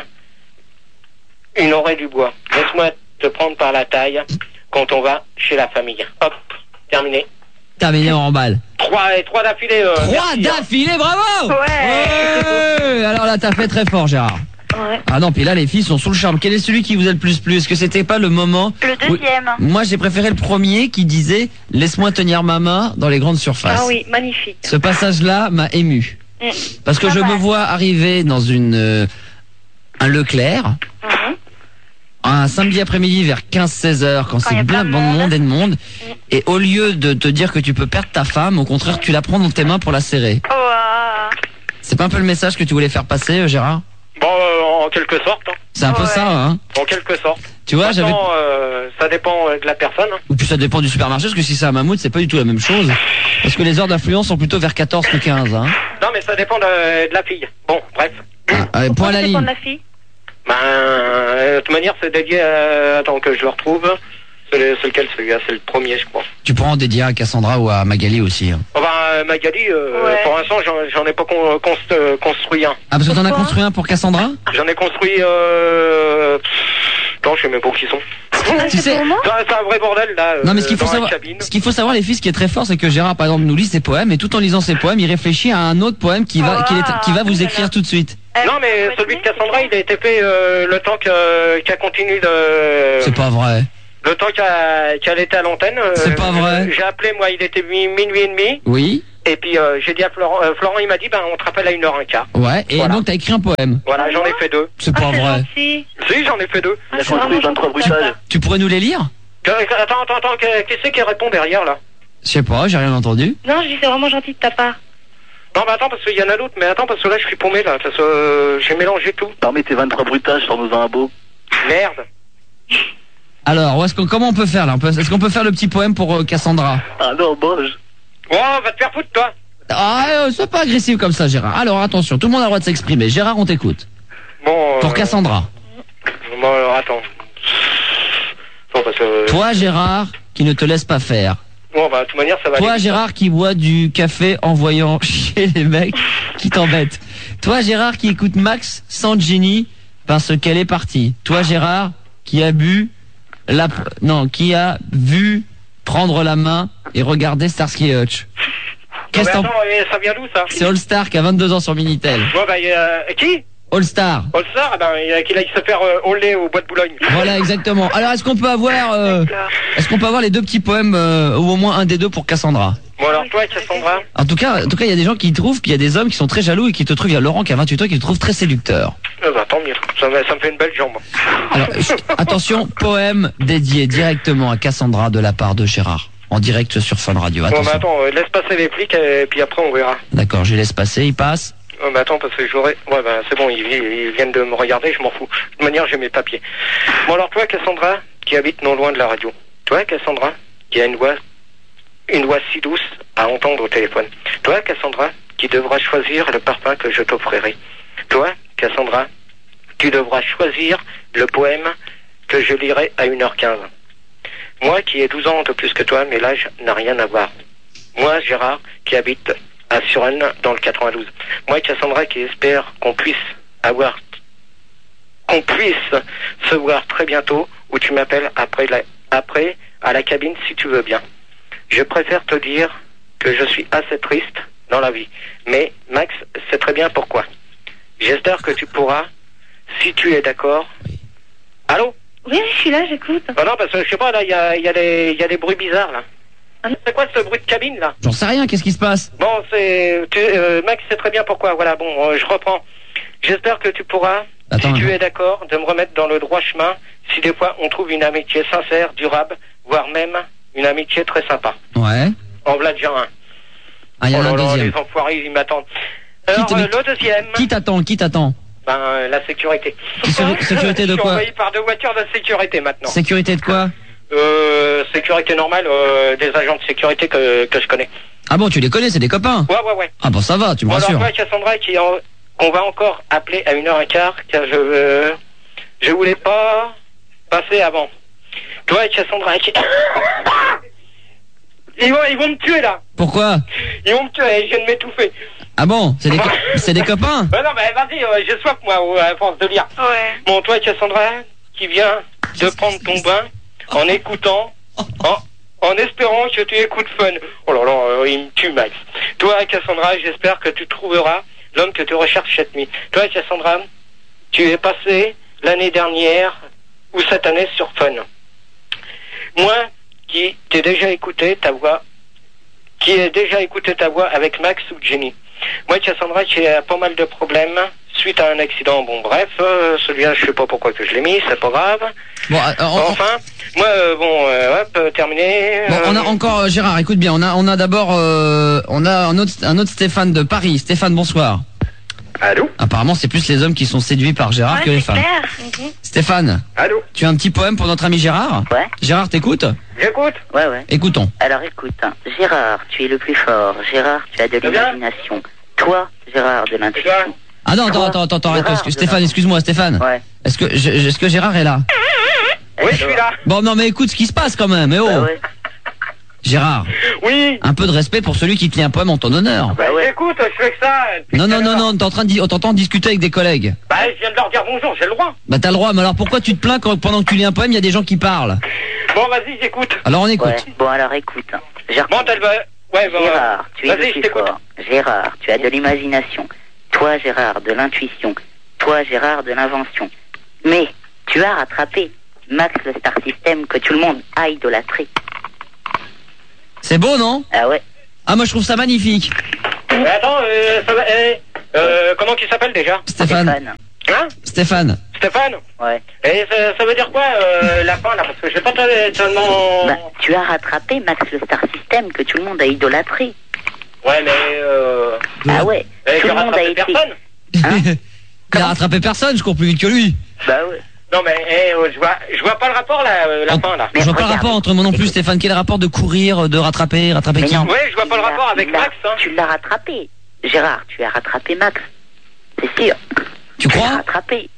une oreille du bois. Laisse-moi te prendre par la taille quand on va chez la famille. Hop, terminé. Terminé en balle. 3 d'affilée. 3 d'affilée, bravo. Ouais. Alors là, t'as fait très fort, Gérard. Ouais. Ah non, puis là, les filles sont sous le charme. Quel est celui qui vous a le plus plu? Est-ce que c'était pas le moment? Le deuxième. Moi, j'ai préféré le premier qui disait « Laisse-moi tenir ma main dans les grandes surfaces ». Ah oui, magnifique. Ce passage-là m'a ému. Parce que je me vois arriver dans un Leclerc, un samedi après-midi vers 15-16 heures, quand c'est bien bon monde et de monde, et au lieu de te dire que tu peux perdre ta femme, au contraire, tu la prends dans tes mains pour la serrer. C'est pas un peu le message que tu voulais faire passer, Gérard? Bon, en quelque sorte. Hein. C'est un peu ça, hein? En quelque sorte. Tu vois, ça dépend de la personne. Ou puis ça dépend du supermarché, parce que si c'est à Mammouth, c'est pas du tout la même chose. Parce que les heures d'influence sont plutôt vers 14 que 15, hein? Non, mais ça dépend de la fille. Bon, bref. Point à la ligne. Ça dépend de la fille? De toute manière, c'est dédié à... Attends que je le retrouve. C'est lequel celui-là? C'est le premier, je crois. Tu pourras en dédier à Cassandra ou à Magali aussi. Hein. Enfin, Magali, pour l'instant, j'en ai pas construit un. Ah, parce que t'en as construit un pour Cassandra? J'en ai construit... Non, je sais même pas qui sont. Tu sais, c'est un vrai bordel là. Non mais ce qu'il faut savoir, les filles, ce qui est très fort, c'est que Gérard, par exemple, nous lit ses poèmes et tout en lisant ses poèmes, il réfléchit à un autre poème qui va vous écrire tout de suite. Non mais celui de Cassandra, il a été fait le temps qu'elle continue de. C'est pas vrai. Le temps qu'elle était à l'antenne. C'est pas vrai. J'ai appelé, moi, il était minuit et demi. Oui. Et puis j'ai dit à Florent, il m'a dit, on te rappelle à 1h15. Ouais, et voilà. Donc t'as écrit un poème. Voilà, j'en ai fait 2. C'est pas vrai. Si, j'en ai fait 2. Il a construit 23 bruitages. Tu pourrais nous les lire? Attends, qui c'est qui répond derrière là? Je sais pas, j'ai rien entendu. Non, je dis c'est vraiment gentil de ta part. Non mais attends, parce qu'il y en a d'autres, mais attends, parce que là je suis paumé là, parce que j'ai mélangé tout. Parmi tes 23 bruitages, sors-nous un beau. Merde. Alors, comment on peut faire là? Est-ce qu'on peut faire le petit poème pour Cassandra? Ah non, boge. Oh, va te faire foutre toi. Ah, sois pas agressif comme ça, Gérard. Alors attention, tout le monde a le droit de s'exprimer. Gérard, on t'écoute. Bon. Pour Cassandra. Bon, alors attends. Non, parce que... Toi, Gérard, qui ne te laisse pas faire. Bon, bah, de toute manière, ça va. Toi, Gérard, qui boit du café en voyant chier les mecs qui t'embêtent. Toi, Gérard, qui écoute Max sans Jenny parce qu'elle est partie. Toi, Gérard, qui a qui a vu prendre la main et regarder Starsky et Hutch. Qu'est-ce que ça vient d'où ça? C'est All Star qui a 22 ans sur Minitel. Ouais, bah, qui? All Star. All Star, qu'il aille se faire Olé au bois de Boulogne. Voilà, exactement. Alors, est-ce qu'on peut avoir les deux petits poèmes, ou au moins un des deux pour Cassandra? Bon, alors toi, Cassandra. En tout cas, il y a des gens qui trouvent qu'il y a des hommes qui sont très jaloux et qui te trouvent, il y a Laurent qui a 28 ans qui te trouve très séducteur. Bah, tant mieux. Ça me fait une belle jambe. Alors, attention, poème dédié directement à Cassandra de la part de Gérard. En direct sur Fun Radio. Attention. Bon, mais attends, laisse passer les flics et puis après on verra. D'accord, je laisse passer, il passe. Oh, mais attends, parce que j'aurais... Ouais, bah c'est bon, ils viennent de me regarder, je m'en fous. De toute manière, j'ai mes papiers. Bon, alors toi, Cassandra, qui habite non loin de la radio. Toi, Cassandra, qui a une voix si douce à entendre au téléphone. Toi, Cassandra, qui devras choisir le parfum que je t'offrirai. Toi, Cassandra, tu devras choisir le poème que je lirai à 1h15. Moi, qui ai 12 ans de plus que toi, mais l'âge n'a rien à voir. Moi, Gérard, qui habite à Suresnes, dans le 92. Moi, Cassandra, qui espère qu'on puisse se voir très bientôt, ou tu m'appelles après à la cabine si tu veux bien. Je préfère te dire que je suis assez triste dans la vie. Mais Max sait très bien pourquoi. J'espère que tu pourras, si tu es d'accord. Allô? Oui, je suis là, j'écoute. Oh non, parce que je sais pas, là, il y a des bruits bizarres, là. C'est quoi ce bruit de cabine, là? J'en sais rien, qu'est-ce qui se passe? Bon, Max sait très bien pourquoi, voilà, bon, je reprends. J'espère que tu pourras, si tu es d'accord, de me remettre dans le droit chemin, si des fois on trouve une amitié sincère, durable, voire même une amitié très sympa. Ouais. En voilà déjà un. Ah, il y en a un deuxième. Les enfoirés, ils m'attendent. Alors, le deuxième... Qui t'attend? Ben, la sécurité. Sécurité de quoi? Je suis envahi par 2 voitures de sécurité maintenant. Sécurité de quoi? Sécurité normale, des agents de sécurité que je connais. Ah bon, tu les connais, c'est des copains? Ouais. Ah bon, ça va, tu me rassures. Alors toi, Cassandra, on va encore appeler à 1h15, car je voulais pas passer avant. Toi, Cassandra, ils vont me tuer là. Pourquoi? Ils vont me tuer, je viens de m'étouffer. Ah bon, c'est des copains? Non, mais vas-y, j'ai soif moi, à force de lire. Ouais. Bon, toi, Cassandra, qui viens de prendre ton bain en écoutant, en espérant que tu écoutes Fun. Oh là là, il me tue, Max. Toi, Cassandra, j'espère que tu trouveras l'homme que tu recherches cette nuit. Toi, Cassandra, tu es passé l'année dernière ou cette année sur Fun. Moi, qui ai déjà écouté ta voix avec Max ou Jenny. Moi, Cassandra, qui a pas mal de problèmes suite à un accident. Bon, bref, celui-là, je sais pas pourquoi que je l'ai mis, c'est pas grave. Bon, enfin, moi, hop, terminé. Bon, on a encore, Gérard, écoute bien, on a d'abord, on a un autre Stéphane de Paris. Stéphane, bonsoir. Allô? Apparemment, c'est plus les hommes qui sont séduits par Gérard que les femmes. Stéphane. Allô? Tu as un petit poème pour notre ami Gérard? Ouais. Gérard, t'écoutes? J'écoute. Ouais. Écoutons. Alors écoute, Gérard, tu es le plus fort. Gérard, tu as de l'imagination. Toi, Gérard, de l'intuition. Ah non, attends, arrête. Stéphane, excuse-moi, Stéphane. Ouais. Est-ce que Gérard est là? Oui, je suis là. Bon, non, mais écoute ce qui se passe quand même, ouais. Gérard. Oui. Un peu de respect pour celui qui te lit un poème en ton honneur. Bah ouais. Écoute, je fais que ça. Non, t'es en train de t'entends discuter avec des collègues. Bah je viens de leur dire bonjour, j'ai le droit. Bah t'as le droit, mais alors pourquoi tu te plains quand pendant que tu lis un poème, il y a des gens qui parlent? Bon, vas-y, j'écoute. Alors on écoute. Ouais. Bon, alors écoute. Gérard, Bon, Gérard, tu es le plus fort. Gérard, tu as de l'imagination. Toi, Gérard, de l'intuition. Toi, Gérard, de l'invention. Mais tu as rattrapé Max le Star System que tout le monde a idolâtré. C'est beau, non? Ah ouais. Ah, moi je trouve ça magnifique. Attends, comment tu s'appelles déjà? Stéphane. Hein? Stéphane. Stéphane? Ouais. Et ça veut dire quoi, la fin, là? Parce que j'ai pas tellement... Bah, tu as rattrapé Max le Star System que tout le monde a idolâtré. Ouais, mais Ah ouais. Tout le monde a été... personne. Hein? Il a rattrapé personne, je cours plus vite que lui. Bah ouais. Non, mais je vois pas le rapport, la fin, là. Je vois pas le rapport entre moi non plus, Stéphane. Quel est le rapport de courir, de rattraper qui? Non, ouais, je vois pas le rapport avec Max, hein. Tu l'as rattrapé. Gérard, tu as rattrapé Max. C'est sûr. Tu crois? Rattrapé.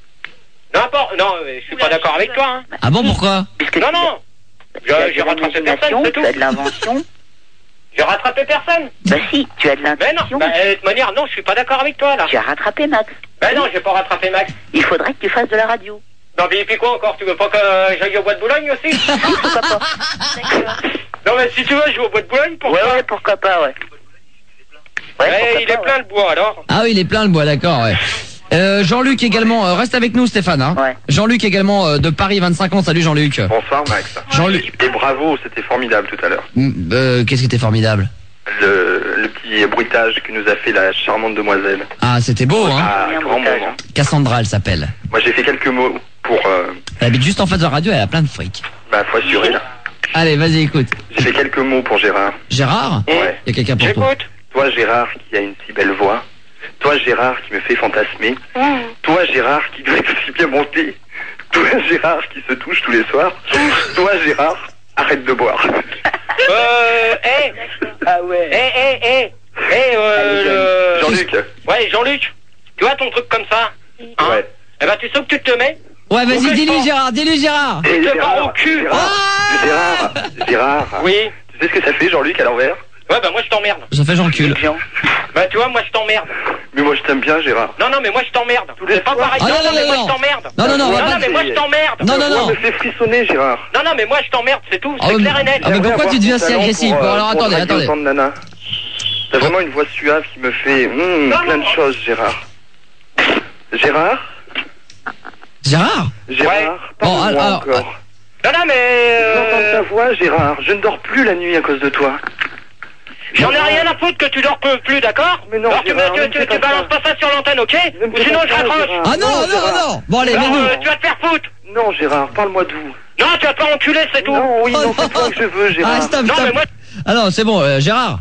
Non, je suis pas d'accord avec toi, hein. Ah bon, pourquoi? Non. J'ai rattrapé personne, c'est tout. Tu as de l'invention. J'ai rattrapé personne. Bah si, tu as de l'intuition. Mais non, de toute manière, non, je suis pas d'accord avec toi, là. Tu as rattrapé Max. Ben non, j'ai pas rattrapé Max. Il faudrait que tu fasses de la radio. Non, mais et puis quoi encore? Tu veux pas que j'aille au bois de Boulogne aussi? Pourquoi pas? Non, mais si tu veux, je vais au bois de Boulogne, pourquoi? Ouais, pourquoi pas, ouais. Ouais, il est plein le bois, alors. Ah oui, il est plein le bois, d'accord, ouais. Jean-Luc également, reste avec nous Stéphane, hein. Ouais. Jean-Luc également de Paris, 25 ans, salut Jean-Luc. Bonsoir Max. Jean-Luc. Et bravo, c'était formidable tout à l'heure. Qu'est-ce qui était formidable? Le petit bruitage que nous a fait la charmante demoiselle. Ah, c'était beau, hein. Ah, grand moment. Cassandra, elle s'appelle. Moi j'ai fait quelques mots pour... Elle habite juste en face de la radio, elle a plein de fric. Bah faut assurer là. Allez, vas-y, écoute. J'ai fait quelques mots pour Gérard. Gérard? Ouais. Il y a quelqu'un pour toi. Toi Gérard qui a une si belle voix. Toi Gérard qui me fait fantasmer. Toi Gérard qui doit être aussi bien monté. Toi Gérard qui se touche tous les soirs. Toi Gérard, arrête de boire. Ah ouais. Jean-Luc. Ouais, Jean-Luc. Tu vois ton truc comme ça? Hein? Ouais. Eh ben, tu sais où tu te mets? Ouais, vas-y, dis-lui Gérard, dis-lui Gérard. Et Tu te pars au cul. Gérard. Oui. Tu sais ce que ça fait Jean-Luc à l'envers? Ouais, bah moi je t'emmerde. Ça fait Jean-Cul. Bah tu vois, moi je t'emmerde. Mais moi je t'aime bien Gérard. Non, mais moi je t'emmerde. C'est pas pareil. Non, mais moi je t'emmerde. Non, mais moi je t'emmerde. Non. me fait frissonner Gérard. Non, mais moi je t'emmerde, c'est tout. C'est clair et net. Ah, mais pourquoi tu deviens si agressif? Bon, alors attendez. T'as vraiment une voix suave qui me fait plein de choses Gérard. Gérard, parle-moi encore. Non, mais... J'entends ta voix Gérard, je ne dors plus la nuit à cause de toi. J'en ai rien à foutre que tu dors plus, d'accord? Mais non, alors tu balances pas ça sur l'antenne, ok? Ou sinon je raccroche. Ah non. Bon allez, mets-nous. Tu vas te faire foutre. Non Gérard, parle-moi de vous. Non, tu vas pas enculer, c'est tout. Non, oui, non, c'est toi que je veux Gérard. Ah stop. Non, mais moi... Ah non, c'est bon, Gérard.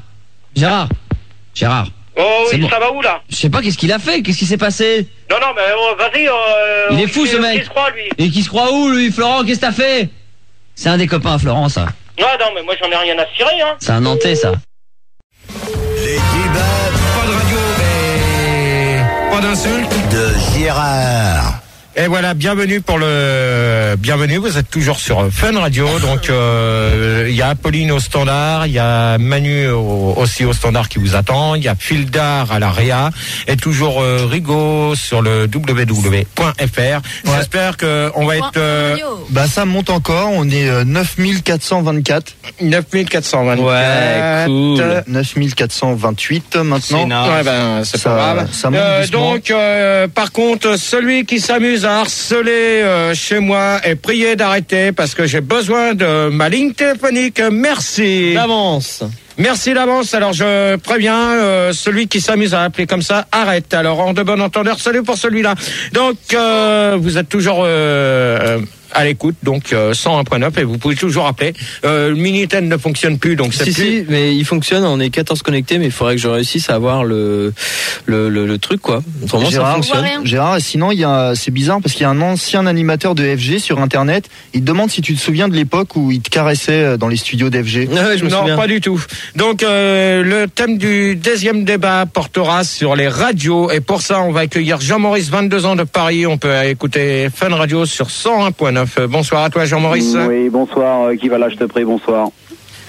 Oh oui, bon. Ça va où là? Je sais pas, qu'est-ce qu'il a fait? Qu'est-ce qui s'est passé? Non, mais vas-y. Il est fou ce mec. Qui se croit, lui? Et qui se croit où lui? Florent, qu'est-ce que t'as fait? C'est un des copains à Florent, ça. Non, mais moi j'en ai rien à cirer, hein. C'est un Nantais, ça. Les débats, pas de radio, mais pas d'insulte de Gérard. Et voilà, bienvenue, vous êtes toujours sur Fun Radio, donc il y a Apolline au standard, il y a Manu aussi au standard qui vous attend, il y a Fildar à la Réa, et toujours Rigaud sur le www.fr. J'espère que on va être... ça monte encore, on est 9424. 9424. Ouais, cool. 9428 maintenant. C'est pas grave. Ça monte donc, par contre, celui qui s'amuse à harceler chez moi et prier d'arrêter parce que j'ai besoin de ma ligne téléphonique. Merci d'avance. Alors je préviens celui qui s'amuse à appeler comme ça, arrête. Alors en de bon entendeur, salut pour celui-là. Donc vous êtes toujours à l'écoute, donc 101.9 et vous pouvez toujours appeler. Le Minitel ne fonctionne plus, donc c'est plus... Si, mais il fonctionne, on est 14 connectés, mais il faudrait que je réussisse à avoir le truc, quoi. Autrement, Gérard, ça fonctionne. Gérard, et sinon, c'est bizarre parce qu'il y a un ancien animateur de FG sur Internet, il te demande si tu te souviens de l'époque où il te caressait dans les studios d'FG. Ouais, non, pas du tout. Donc, le thème du deuxième débat portera sur les radios, et pour ça, on va accueillir Jean-Maurice, 22 ans de Paris. On peut écouter Fun Radio sur 101.9. Bonsoir à toi Jean-Maurice. Oui, bonsoir, qui va là, je te prie, bonsoir.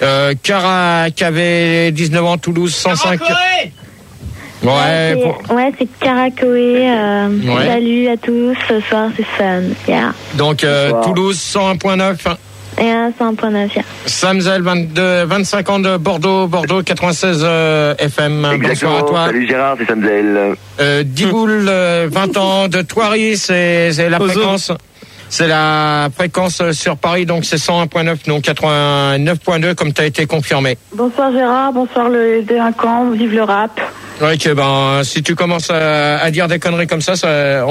Cara qui avait 19 ans, Toulouse 105. Ouais, c'est Caracoé. Salut à tous, ce soir c'est fun. Yeah. Donc Toulouse 101.9. Et 101.9. Yeah. Samzel 25 ans de Bordeaux 96 FM. Exactement. Bonsoir à toi. Salut Gérard, c'est Samzel. Diboul 20 ans de Thoiry, c'est la fréquence. C'est la fréquence sur Paris, donc c'est 101.9, donc 89.2 comme tu as été confirmé. Bonsoir Gérard, bonsoir le délinquant, vive le rap. Ouais, que si tu commences à dire des conneries comme ça